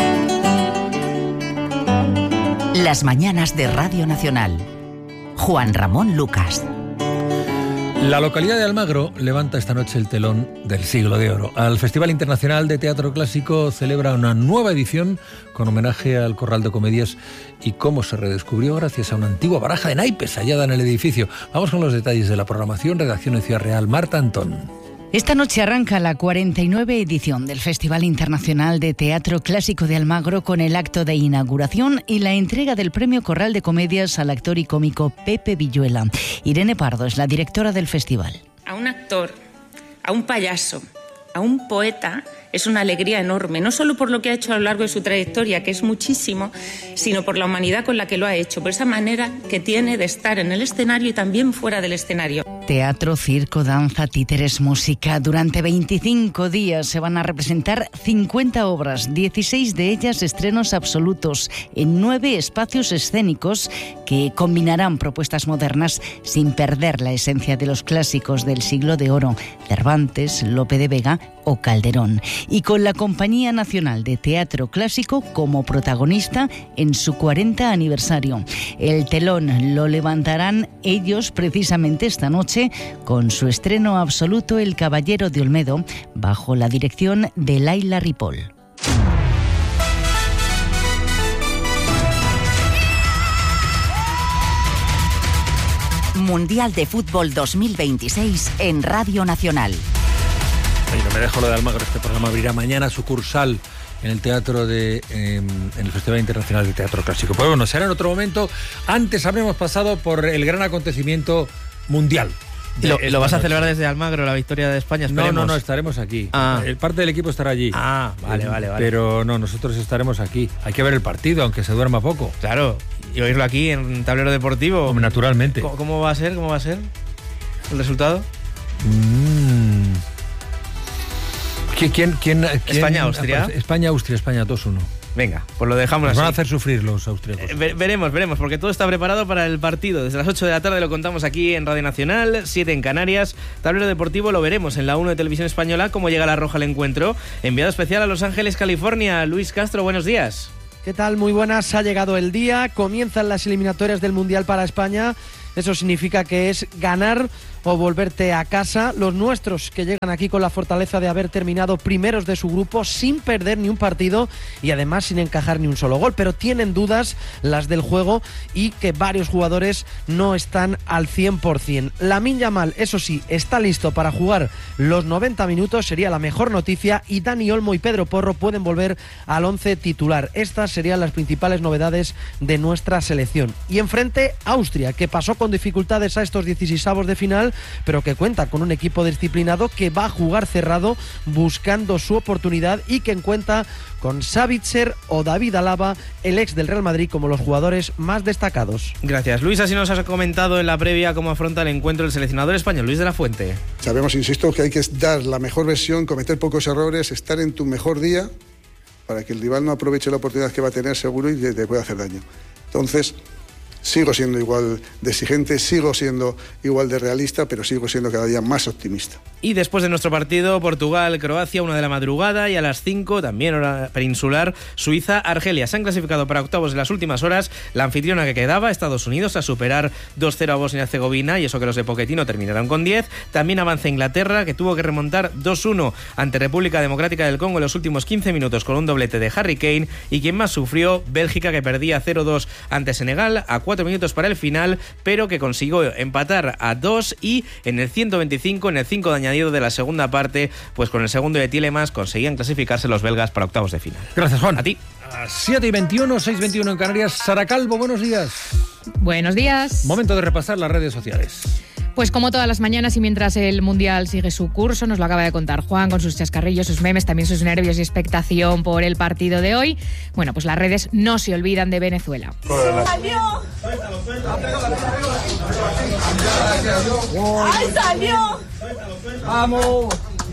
Las mañanas de Radio Nacional. Juan Ramón Lucas. La localidad de Almagro levanta esta noche el telón del Siglo de Oro. Al Festival Internacional de Teatro Clásico celebra una nueva edición con homenaje al Corral de Comedias y cómo se redescubrió gracias a una antigua baraja de naipes hallada en el edificio. Vamos con los detalles de la programación. Redacción en Ciudad Real, Marta Antón. Esta noche arranca la cuarenta y nueve edición del Festival Internacional de Teatro Clásico de Almagro con el acto de inauguración y la entrega del Premio Corral de Comedias al actor y cómico Pepe Villuela. Irene Pardo es la directora del festival. A un actor, a un payaso, a un poeta es una alegría enorme, no solo por lo que ha hecho a lo largo de su trayectoria, que es muchísimo, sino por la humanidad con la que lo ha hecho, por esa manera que tiene de estar en el escenario y también fuera del escenario. Teatro, circo, danza, títeres, música. Durante veinticinco días se van a representar cincuenta obras, dieciséis de ellas estrenos absolutos, en nueve espacios escénicos que combinarán propuestas modernas sin perder la esencia de los clásicos del siglo de oro, Cervantes, Lope de Vega o Calderón. Y con la Compañía Nacional de Teatro Clásico como protagonista en su cuarenta aniversario. El telón lo levantarán ellos precisamente esta noche con su estreno absoluto El Caballero de Olmedo, bajo la dirección de Laila Ripoll. Mundial de Fútbol dos mil veintiséis en Radio Nacional. Ay, no me dejo lo de Almagro. Este programa abrirá mañana sucursal en el teatro de eh, en el Festival Internacional de Teatro Clásico. Pues bueno, será en otro momento. Antes habremos pasado por el gran acontecimiento mundial. ¿Lo, ¿Lo vas a celebrar desde Almagro, la victoria de España? Esperemos. No, no, no, estaremos aquí. Ah. El parte del equipo estará allí. Ah, vale, vale, vale. Pero no, nosotros estaremos aquí. Hay que ver el partido, aunque se duerma poco. Claro, y oírlo aquí en Tablero Deportivo. Naturalmente. ¿Cómo, cómo va a ser? ¿Cómo va a ser el resultado? Mm. ¿Quién, quién, quién, España-Austria. España-Austria, España dos uno. Venga, pues lo dejamos Nos así. van a hacer sufrir los austríacos. Eh, ve- veremos, veremos, porque todo está preparado para el partido. Desde las ocho de la tarde lo contamos aquí en Radio Nacional, siete en Canarias. Tablero Deportivo lo veremos en la uno de Televisión Española, cómo llega la Roja al encuentro. Enviado especial a Los Ángeles, California, Luis Castro, buenos días. ¿Qué tal? Muy buenas, ha llegado el día, comienzan las eliminatorias del Mundial para España. Eso significa que es ganar o volverte a casa. Los nuestros, que llegan aquí con la fortaleza de haber terminado primeros de su grupo sin perder ni un partido y además sin encajar ni un solo gol, pero tienen dudas las del juego y que varios jugadores no están al cien por ciento. Lamine Yamal, eso sí, está listo para jugar los noventa minutos, sería la mejor noticia, y Dani Olmo y Pedro Porro pueden volver al once titular. Estas serían las principales novedades de nuestra selección. Y enfrente, Austria, que pasó con dificultades a estos dieciseisavos de final, pero que cuenta con un equipo disciplinado que va a jugar cerrado buscando su oportunidad y que cuenta con Savitzer o David Alaba, el ex del Real Madrid, como los jugadores más destacados. Gracias, Luis. Así nos has comentado en la previa cómo afronta el encuentro el seleccionador español, Luis de la Fuente. Sabemos, insisto, que hay que dar la mejor versión, cometer pocos errores, estar en tu mejor día para que el rival no aproveche la oportunidad que va a tener seguro y te, te pueda hacer daño. Entonces, sigo siendo igual de exigente, sigo siendo igual de realista, pero sigo siendo cada día más optimista. Y después de nuestro partido, Portugal-Croacia, una de la madrugada, y a las cinco, también hora peninsular, Suiza-Argelia. Se han clasificado para octavos en las últimas horas. La anfitriona que quedaba, Estados Unidos, a superar dos cero a Bosnia-Herzegovina, y eso que los de Pochettino terminaron con diez. También avanza Inglaterra, que tuvo que remontar dos uno ante República Democrática del Congo en los últimos quince minutos con un doblete de Harry Kane. Y quien más sufrió, Bélgica, que perdía cero dos ante Senegal a cuatro minutos para el final, pero que consiguió empatar a dos, y en el ciento veinticinco, en el cinco de añadido de la segunda parte, pues con el segundo de Tielemans conseguían clasificarse los belgas para octavos de final. Gracias, Juan. A ti. siete y veintiuno, seis y veintiuno en Canarias. Sara Calvo, buenos días. Buenos días. Momento de repasar las redes sociales. Pues como todas las mañanas y mientras el Mundial sigue su curso, nos lo acaba de contar Juan con sus chascarrillos, sus memes, también sus nervios y expectación por el partido de hoy. Bueno, pues las redes no se olvidan de Venezuela. ¡Salió! ¡Ay, salió! ¡Vamos!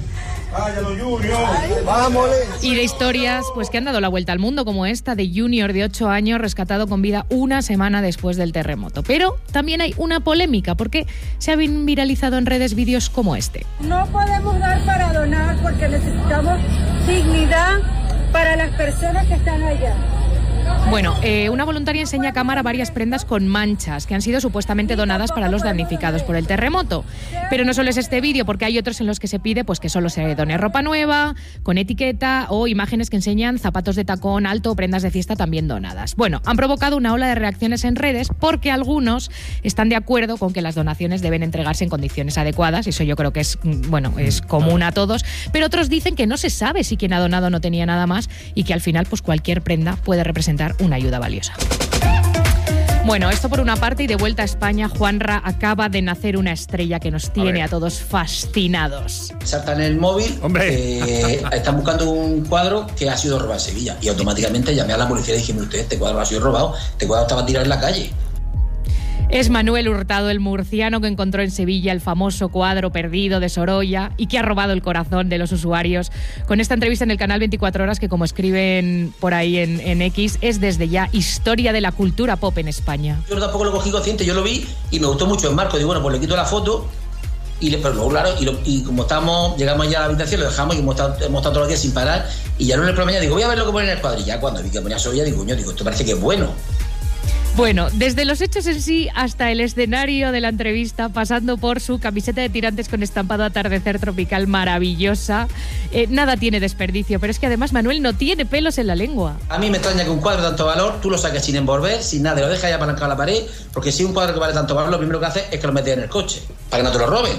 ¡Vamos! Y de historias pues que han dado la vuelta al mundo, como esta de Junior, de ocho años, rescatado con vida una semana después del terremoto. Pero también hay una polémica, porque se han viralizado en redes vídeos como este. No podemos dar para donar porque necesitamos dignidad para las personas que están allá. Bueno, eh, una voluntaria enseña a cámara varias prendas con manchas que han sido supuestamente donadas para los damnificados por el terremoto. Pero no solo es este vídeo, porque hay otros en los que se pide pues que solo se done ropa nueva, con etiqueta, o imágenes que enseñan zapatos de tacón alto o prendas de fiesta también donadas. Bueno, han provocado una ola de reacciones en redes porque algunos están de acuerdo con que las donaciones deben entregarse en condiciones adecuadas. Eso yo creo que es, bueno, es común a todos. Pero otros dicen que no se sabe si quien ha donado no tenía nada más y que al final pues cualquier prenda puede representar una ayuda valiosa. Bueno, esto por una parte, y de vuelta a España, Juanra, acaba de nacer una estrella que nos tiene a, a todos fascinados. Saltan el móvil, eh, están buscando un cuadro que ha sido robado en Sevilla, y automáticamente llamé a la policía y dije: usted, este cuadro ha sido robado, este cuadro estaba tirado en la calle. Es Manuel Hurtado, el murciano que encontró en Sevilla el famoso cuadro perdido de Sorolla y que ha robado el corazón de los usuarios. Con esta entrevista en el canal veinticuatro horas, que como escriben por ahí en, en X, es desde ya historia de la cultura pop en España. Yo tampoco lo cogí consciente, yo lo vi y me gustó mucho el marco. Digo, bueno, pues le quito la foto y le, pero luego, claro, y, lo, y como estamos, llegamos ya a la habitación, lo dejamos y hemos estado, hemos estado todos los días sin parar. Y ya lunes por la mañana digo, voy a ver lo que pone en el cuadro. Y ya cuando vi que ponía Sorolla, digo, coño, digo, esto parece que es bueno. Bueno, desde los hechos en sí hasta el escenario de la entrevista, pasando por su camiseta de tirantes con estampado atardecer tropical maravillosa, eh, nada tiene desperdicio, pero es que además Manuel no tiene pelos en la lengua. A mí me extraña que un cuadro de tanto valor tú lo saques sin envolver, sin nada, lo dejas ya apalancado a la pared, porque si un cuadro que vale tanto valor, lo primero que hace es que lo metes en el coche, para que no te lo roben.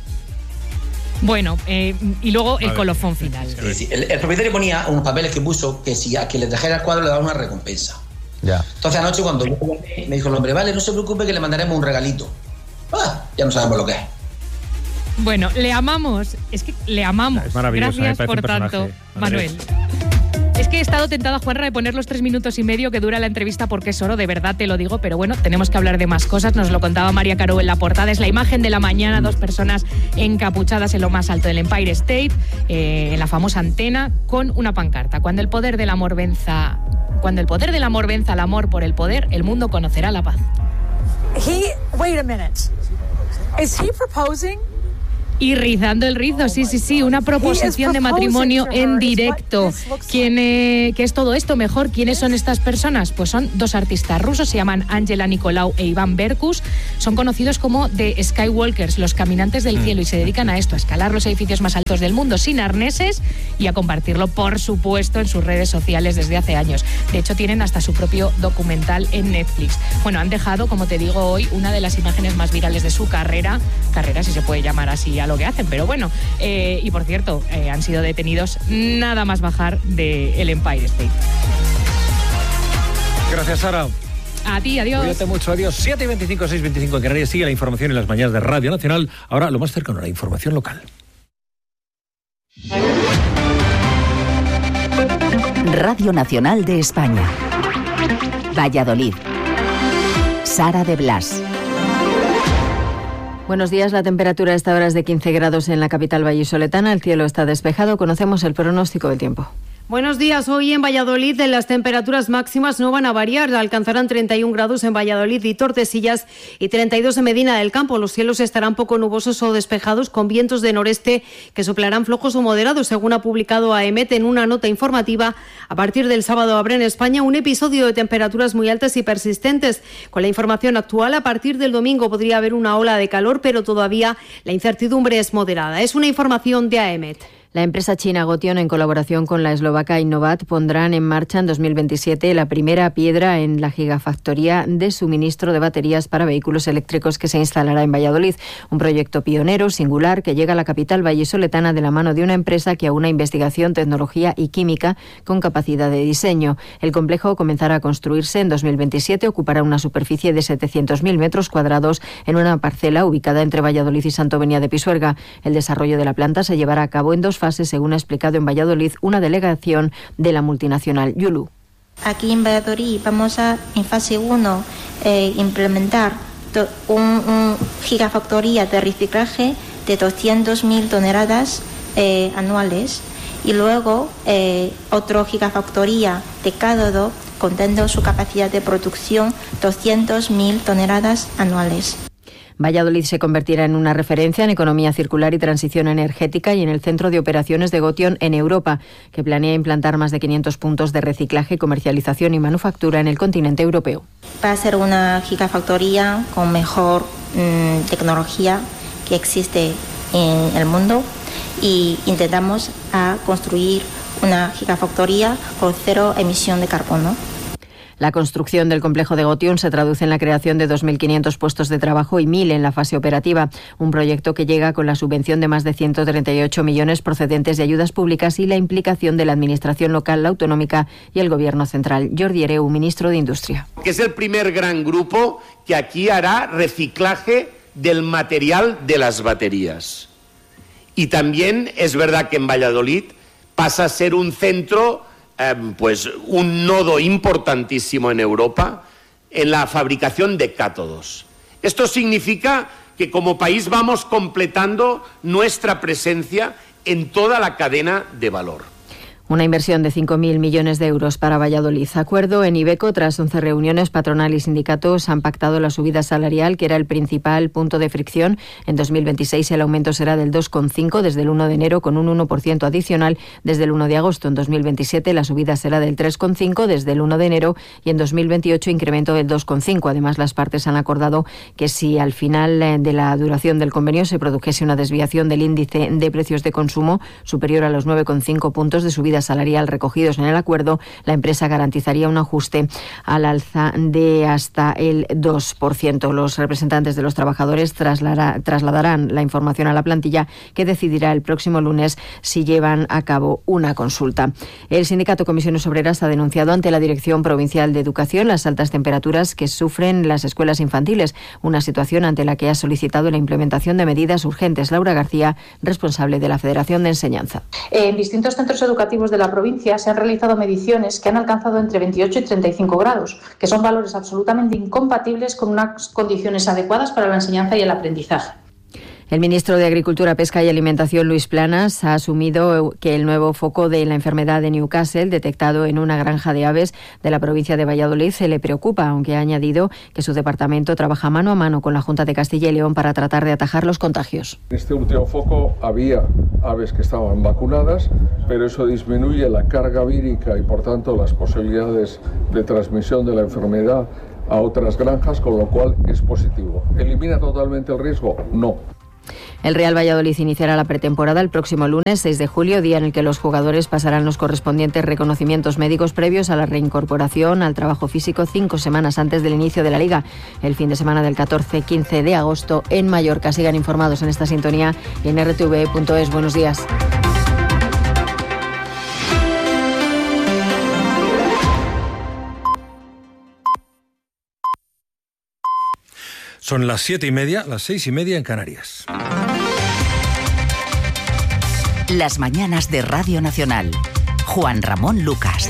Bueno, eh, y luego el colofón final. Sí, sí. El, el propietario ponía unos papeles que puso que si a quien le trajera el cuadro le daba una recompensa. Ya. Entonces anoche cuando yo me dijo el hombre, vale, no se preocupe que le mandaremos un regalito. Ah, ya no sabemos lo que es. Bueno, le amamos, es que le amamos. Es maravilloso. Gracias por tanto, Manuel. Es que he estado tentada, Juanra, de poner los tres minutos y medio que dura la entrevista porque es oro, de verdad te lo digo, pero bueno, tenemos que hablar de más cosas. Nos lo contaba María Caro en la portada. Es la imagen de la mañana, dos personas encapuchadas en lo más alto del Empire State, eh, en la famosa antena, con una pancarta. Cuando el poder del amor venza, cuando el poder del amor venza al amor por el poder, el mundo conocerá la paz. He, wait a minute. Is he proposing? Y rizando el rizo, sí, sí, sí, una proposición de matrimonio en directo. ¿Quién, eh, ¿Qué es todo esto? Mejor, ¿quiénes son estas personas? Pues son dos artistas rusos, se llaman Angela Nicolau e Iván Berkus. Son conocidos como The Skywalkers, los caminantes del cielo, y se dedican a esto, a escalar los edificios más altos del mundo sin arneses y a compartirlo, por supuesto, en sus redes sociales desde hace años. De hecho, tienen hasta su propio documental en Netflix. Bueno, han dejado, como te digo hoy, una de las imágenes más virales de su carrera, carrera si se puede llamar así a lo que hacen, pero bueno, eh, y por cierto, eh, han sido detenidos nada más bajar del Empire State. Gracias, Sara. A ti, adiós. Cuídate mucho, adiós. siete y veinticinco, seis y veinticinco en Canarias. Sigue la información en las mañanas de Radio Nacional. Ahora lo más cercano, la información local. Radio Nacional de España. Valladolid. Sara de Blas. Buenos días, la temperatura a esta hora es de quince grados en la capital vallisoletana, el cielo está despejado, conocemos el pronóstico del tiempo. Buenos días. Hoy en Valladolid las temperaturas máximas no van a variar. Alcanzarán treinta y un grados en Valladolid y Tordesillas y treinta y dos en Medina del Campo. Los cielos estarán poco nubosos o despejados con vientos de noreste que soplarán flojos o moderados, según ha publicado A E M E T en una nota informativa. A partir del sábado habrá en España un episodio de temperaturas muy altas y persistentes. Con la información actual, a partir del domingo podría haber una ola de calor, pero todavía la incertidumbre es moderada. Es una información de A E M E T. La empresa china Gotion, en colaboración con la eslovaca Innovat, pondrán en marcha en dos mil veintisiete la primera piedra en la gigafactoría de suministro de baterías para vehículos eléctricos que se instalará en Valladolid. Un proyecto pionero, singular, que llega a la capital vallisoletana de la mano de una empresa que aúna investigación, tecnología y química con capacidad de diseño. El complejo comenzará a construirse en dos mil veintisiete, ocupará una superficie de setecientos mil metros cuadrados en una parcela ubicada entre Valladolid y Santovenia de Pisuerga. El desarrollo de la planta se llevará a cabo en dos fases, según ha explicado en Valladolid una delegación de la multinacional Yulu. Aquí en Valladolid vamos a, en fase uno, eh, implementar to, un, un gigafactoría de reciclaje de doscientas mil toneladas eh, anuales y luego eh, otro gigafactoría de cátodo contando su capacidad de producción doscientas mil toneladas anuales. Valladolid se convertirá en una referencia en economía circular y transición energética y en el centro de operaciones de Gotion en Europa, que planea implantar más de quinientos puntos de reciclaje, comercialización y manufactura en el continente europeo. Va a ser una gigafactoría con mejor mmm, tecnología que existe en el mundo y intentamos a construir una gigafactoría con cero emisión de carbono. La construcción del complejo de Gotion se traduce en la creación de dos mil quinientos puestos de trabajo y mil en la fase operativa, un proyecto que llega con la subvención de más de ciento treinta y ocho millones procedentes de ayudas públicas y la implicación de la Administración local, la autonómica y el Gobierno central. Jordi Hereu, ministro de Industria. Que es el primer gran grupo que aquí hará reciclaje del material de las baterías. Y también es verdad que en Valladolid pasa a ser un centro... Eh, pues un nodo importantísimo en Europa en la fabricación de cátodos. Esto significa que como país vamos completando nuestra presencia en toda la cadena de valor. Una inversión de cinco mil millones de euros para Valladolid. Acuerdo en Iveco. Tras once reuniones, patronal y sindicatos han pactado la subida salarial, que era el principal punto de fricción. En dos mil veintiséis el aumento será del dos coma cinco desde el uno de enero, con un uno por ciento adicional desde el uno de agosto. En dos mil veintisiete la subida será del tres coma cinco desde el uno de enero y en dos mil veintiocho incremento del dos coma cinco. Además, las partes han acordado que si al final de la duración del convenio se produjese una desviación del índice de precios de consumo superior a los nueve coma cinco puntos de subida salarial recogidos en el acuerdo, la empresa garantizaría un ajuste al alza de hasta el dos por ciento. Los representantes de los trabajadores trasladarán la información a la plantilla, que decidirá el próximo lunes si llevan a cabo una consulta. El sindicato Comisiones Obreras ha denunciado ante la Dirección Provincial de Educación las altas temperaturas que sufren las escuelas infantiles, una situación ante la que ha solicitado la implementación de medidas urgentes. Laura García, responsable de la Federación de Enseñanza. En distintos centros educativos de la provincia se han realizado mediciones que han alcanzado entre veintiocho y treinta y cinco grados, que son valores absolutamente incompatibles con unas condiciones adecuadas para la enseñanza y el aprendizaje. El ministro de Agricultura, Pesca y Alimentación, Luis Planas, ha asumido que el nuevo foco de la enfermedad de Newcastle, detectado en una granja de aves de la provincia de Valladolid, se le preocupa, aunque ha añadido que su departamento trabaja mano a mano con la Junta de Castilla y León para tratar de atajar los contagios. En este último foco había aves que estaban vacunadas, pero eso disminuye la carga vírica y, por tanto, las posibilidades de transmisión de la enfermedad a otras granjas, con lo cual es positivo. ¿Elimina totalmente el riesgo? No. El Real Valladolid iniciará la pretemporada el próximo lunes seis de julio, día en el que los jugadores pasarán los correspondientes reconocimientos médicos previos a la reincorporación al trabajo físico cinco semanas antes del inicio de la Liga, el fin de semana del catorce quince de agosto en Mallorca. Sigan informados en esta sintonía y en r t v punto es. Buenos días. Son las siete y media, las seis y media en Canarias. Las mañanas de Radio Nacional. Juan Ramón Lucas.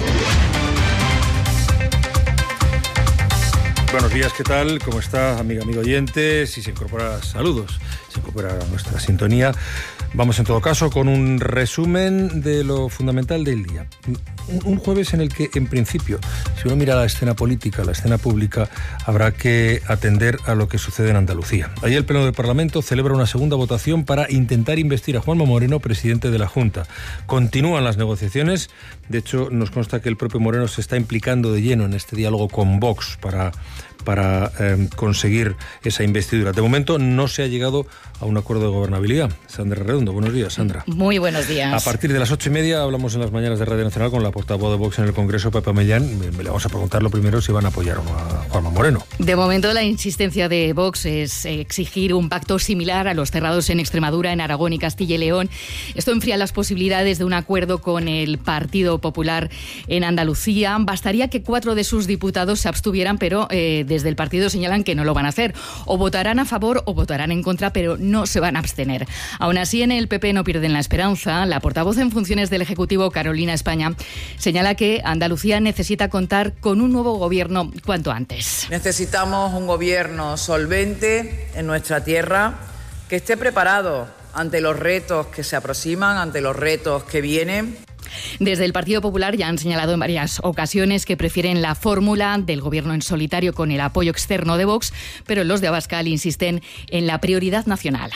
Buenos días, ¿qué tal? ¿Cómo está, amiga, amigo oyente? Si se incorpora, saludos, se incorpora a nuestra sintonía. Vamos, en todo caso, con un resumen de lo fundamental del día. Un jueves en el que, en principio, si uno mira la escena política, la escena pública, habrá que atender a lo que sucede en Andalucía. Ayer el Pleno del Parlamento celebra una segunda votación para intentar investir a Juanma Moreno presidente de la Junta. Continúan las negociaciones. De hecho, nos consta que el propio Moreno se está implicando de lleno en este diálogo con Vox para... para eh, conseguir esa investidura. De momento no se ha llegado a un acuerdo de gobernabilidad. Sandra Redondo, buenos días, Sandra. Muy buenos días. A partir de las ocho y media hablamos en las mañanas de Radio Nacional con la portavoz de Vox en el Congreso, Pepa Mellán. Le vamos a preguntar lo primero si van a apoyar o no a Juanma Moreno. De momento la insistencia de Vox es exigir un pacto similar a los cerrados en Extremadura, en Aragón y Castilla y León. Esto enfría las posibilidades de un acuerdo con el Partido Popular en Andalucía. Bastaría que cuatro de sus diputados se abstuvieran, pero eh, desde el partido señalan que no lo van a hacer. O votarán a favor o votarán en contra, pero no se van a abstener. Aún así, en el P P no pierden la esperanza. La portavoz en funciones del Ejecutivo, Carolina España, señala que Andalucía necesita contar con un nuevo gobierno cuanto antes. Necesitamos un gobierno solvente en nuestra tierra, que esté preparado ante los retos que se aproximan, ante los retos que vienen. Desde el Partido Popular ya han señalado en varias ocasiones que prefieren la fórmula del gobierno en solitario con el apoyo externo de Vox, pero los de Abascal insisten en la prioridad nacional.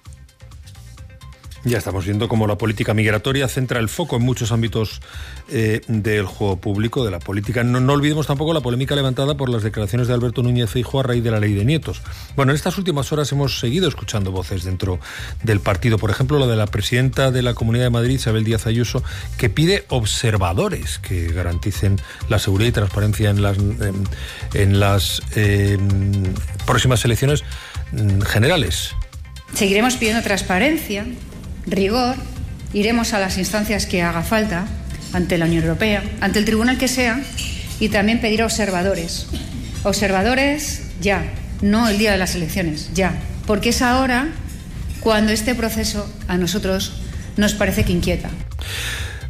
Ya estamos viendo cómo la política migratoria centra el foco en muchos ámbitos eh, del juego público, de la política. No, no olvidemos tampoco la polémica levantada por las declaraciones de Alberto Núñez Feijóo a raíz de la ley de nietos. Bueno, en estas últimas horas hemos seguido escuchando voces dentro del partido. Por ejemplo, la de la presidenta de la Comunidad de Madrid, Isabel Díaz Ayuso, que pide observadores que garanticen la seguridad y transparencia en las, en, en las eh, próximas elecciones generales. Seguiremos pidiendo transparencia, rigor, iremos a las instancias que haga falta, ante la Unión Europea, ante el tribunal que sea, y también pedir observadores. Observadores ya, no el día de las elecciones, ya. Porque es ahora cuando este proceso a nosotros nos parece que inquieta.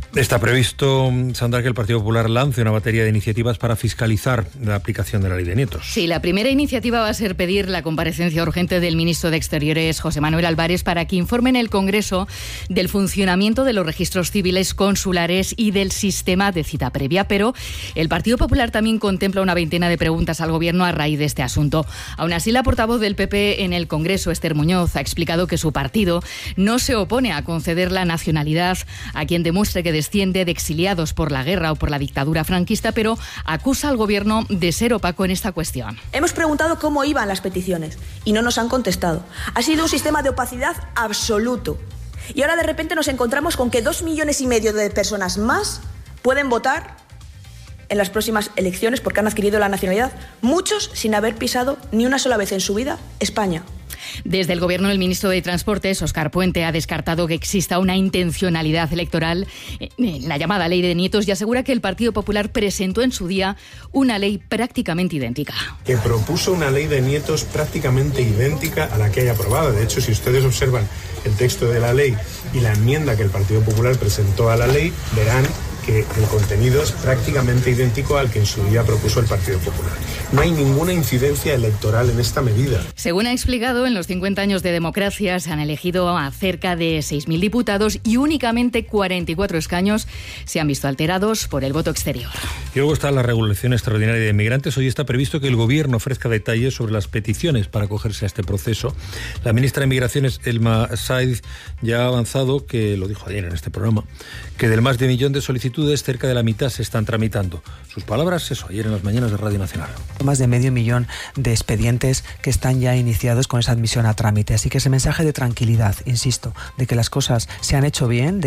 Está previsto, Sandra, que el Partido Popular lance una batería de iniciativas para fiscalizar la aplicación de la ley de nietos. Sí, la primera iniciativa va a ser pedir la comparecencia urgente del ministro de Exteriores, José Manuel Álvarez, para que informe en el Congreso del funcionamiento de los registros civiles consulares y del sistema de cita previa. Pero el Partido Popular también contempla una veintena de preguntas al Gobierno a raíz de este asunto. Aún así, la portavoz del P P en el Congreso, Esther Muñoz, ha explicado que su partido no se opone a conceder la nacionalidad a quien demuestre que desciende de exiliados por la guerra o por la dictadura franquista, pero acusa al Gobierno de ser opaco en esta cuestión. Hemos preguntado cómo iban las peticiones y no nos han contestado. Ha sido un sistema de opacidad absoluto. Y ahora de repente nos encontramos con que dos millones y medio de personas más pueden votar en las próximas elecciones porque han adquirido la nacionalidad, muchos sin haber pisado ni una sola vez en su vida España. Desde el Gobierno, el ministro de Transportes, Óscar Puente, ha descartado que exista una intencionalidad electoral en la llamada ley de nietos y asegura que el Partido Popular presentó en su día una ley prácticamente idéntica. Que propuso una ley de nietos prácticamente idéntica a la que hay aprobada. De hecho, si ustedes observan el texto de la ley y la enmienda que el Partido Popular presentó a la ley, verán que el contenido es prácticamente idéntico al que en su día propuso el Partido Popular. No hay ninguna incidencia electoral en esta medida. Según ha explicado, en los cincuenta años de democracia se han elegido a cerca de seis mil diputados y únicamente cuarenta y cuatro escaños se han visto alterados por el voto exterior. Y luego está la regulación extraordinaria de inmigrantes. Hoy está previsto que el Gobierno ofrezca detalles sobre las peticiones para acogerse a este proceso. La ministra de Migraciones, Elma Said, ya ha avanzado, que lo dijo ayer en este programa, que del más de un millón de solicitudes, cerca de la mitad se están tramitando. Sus palabras, eso, ayer en las mañanas de Radio Nacional. Más de medio millón de expedientes que están ya iniciados con esa admisión a trámite. Así que ese mensaje de tranquilidad, insisto, de que las cosas se han hecho bien, de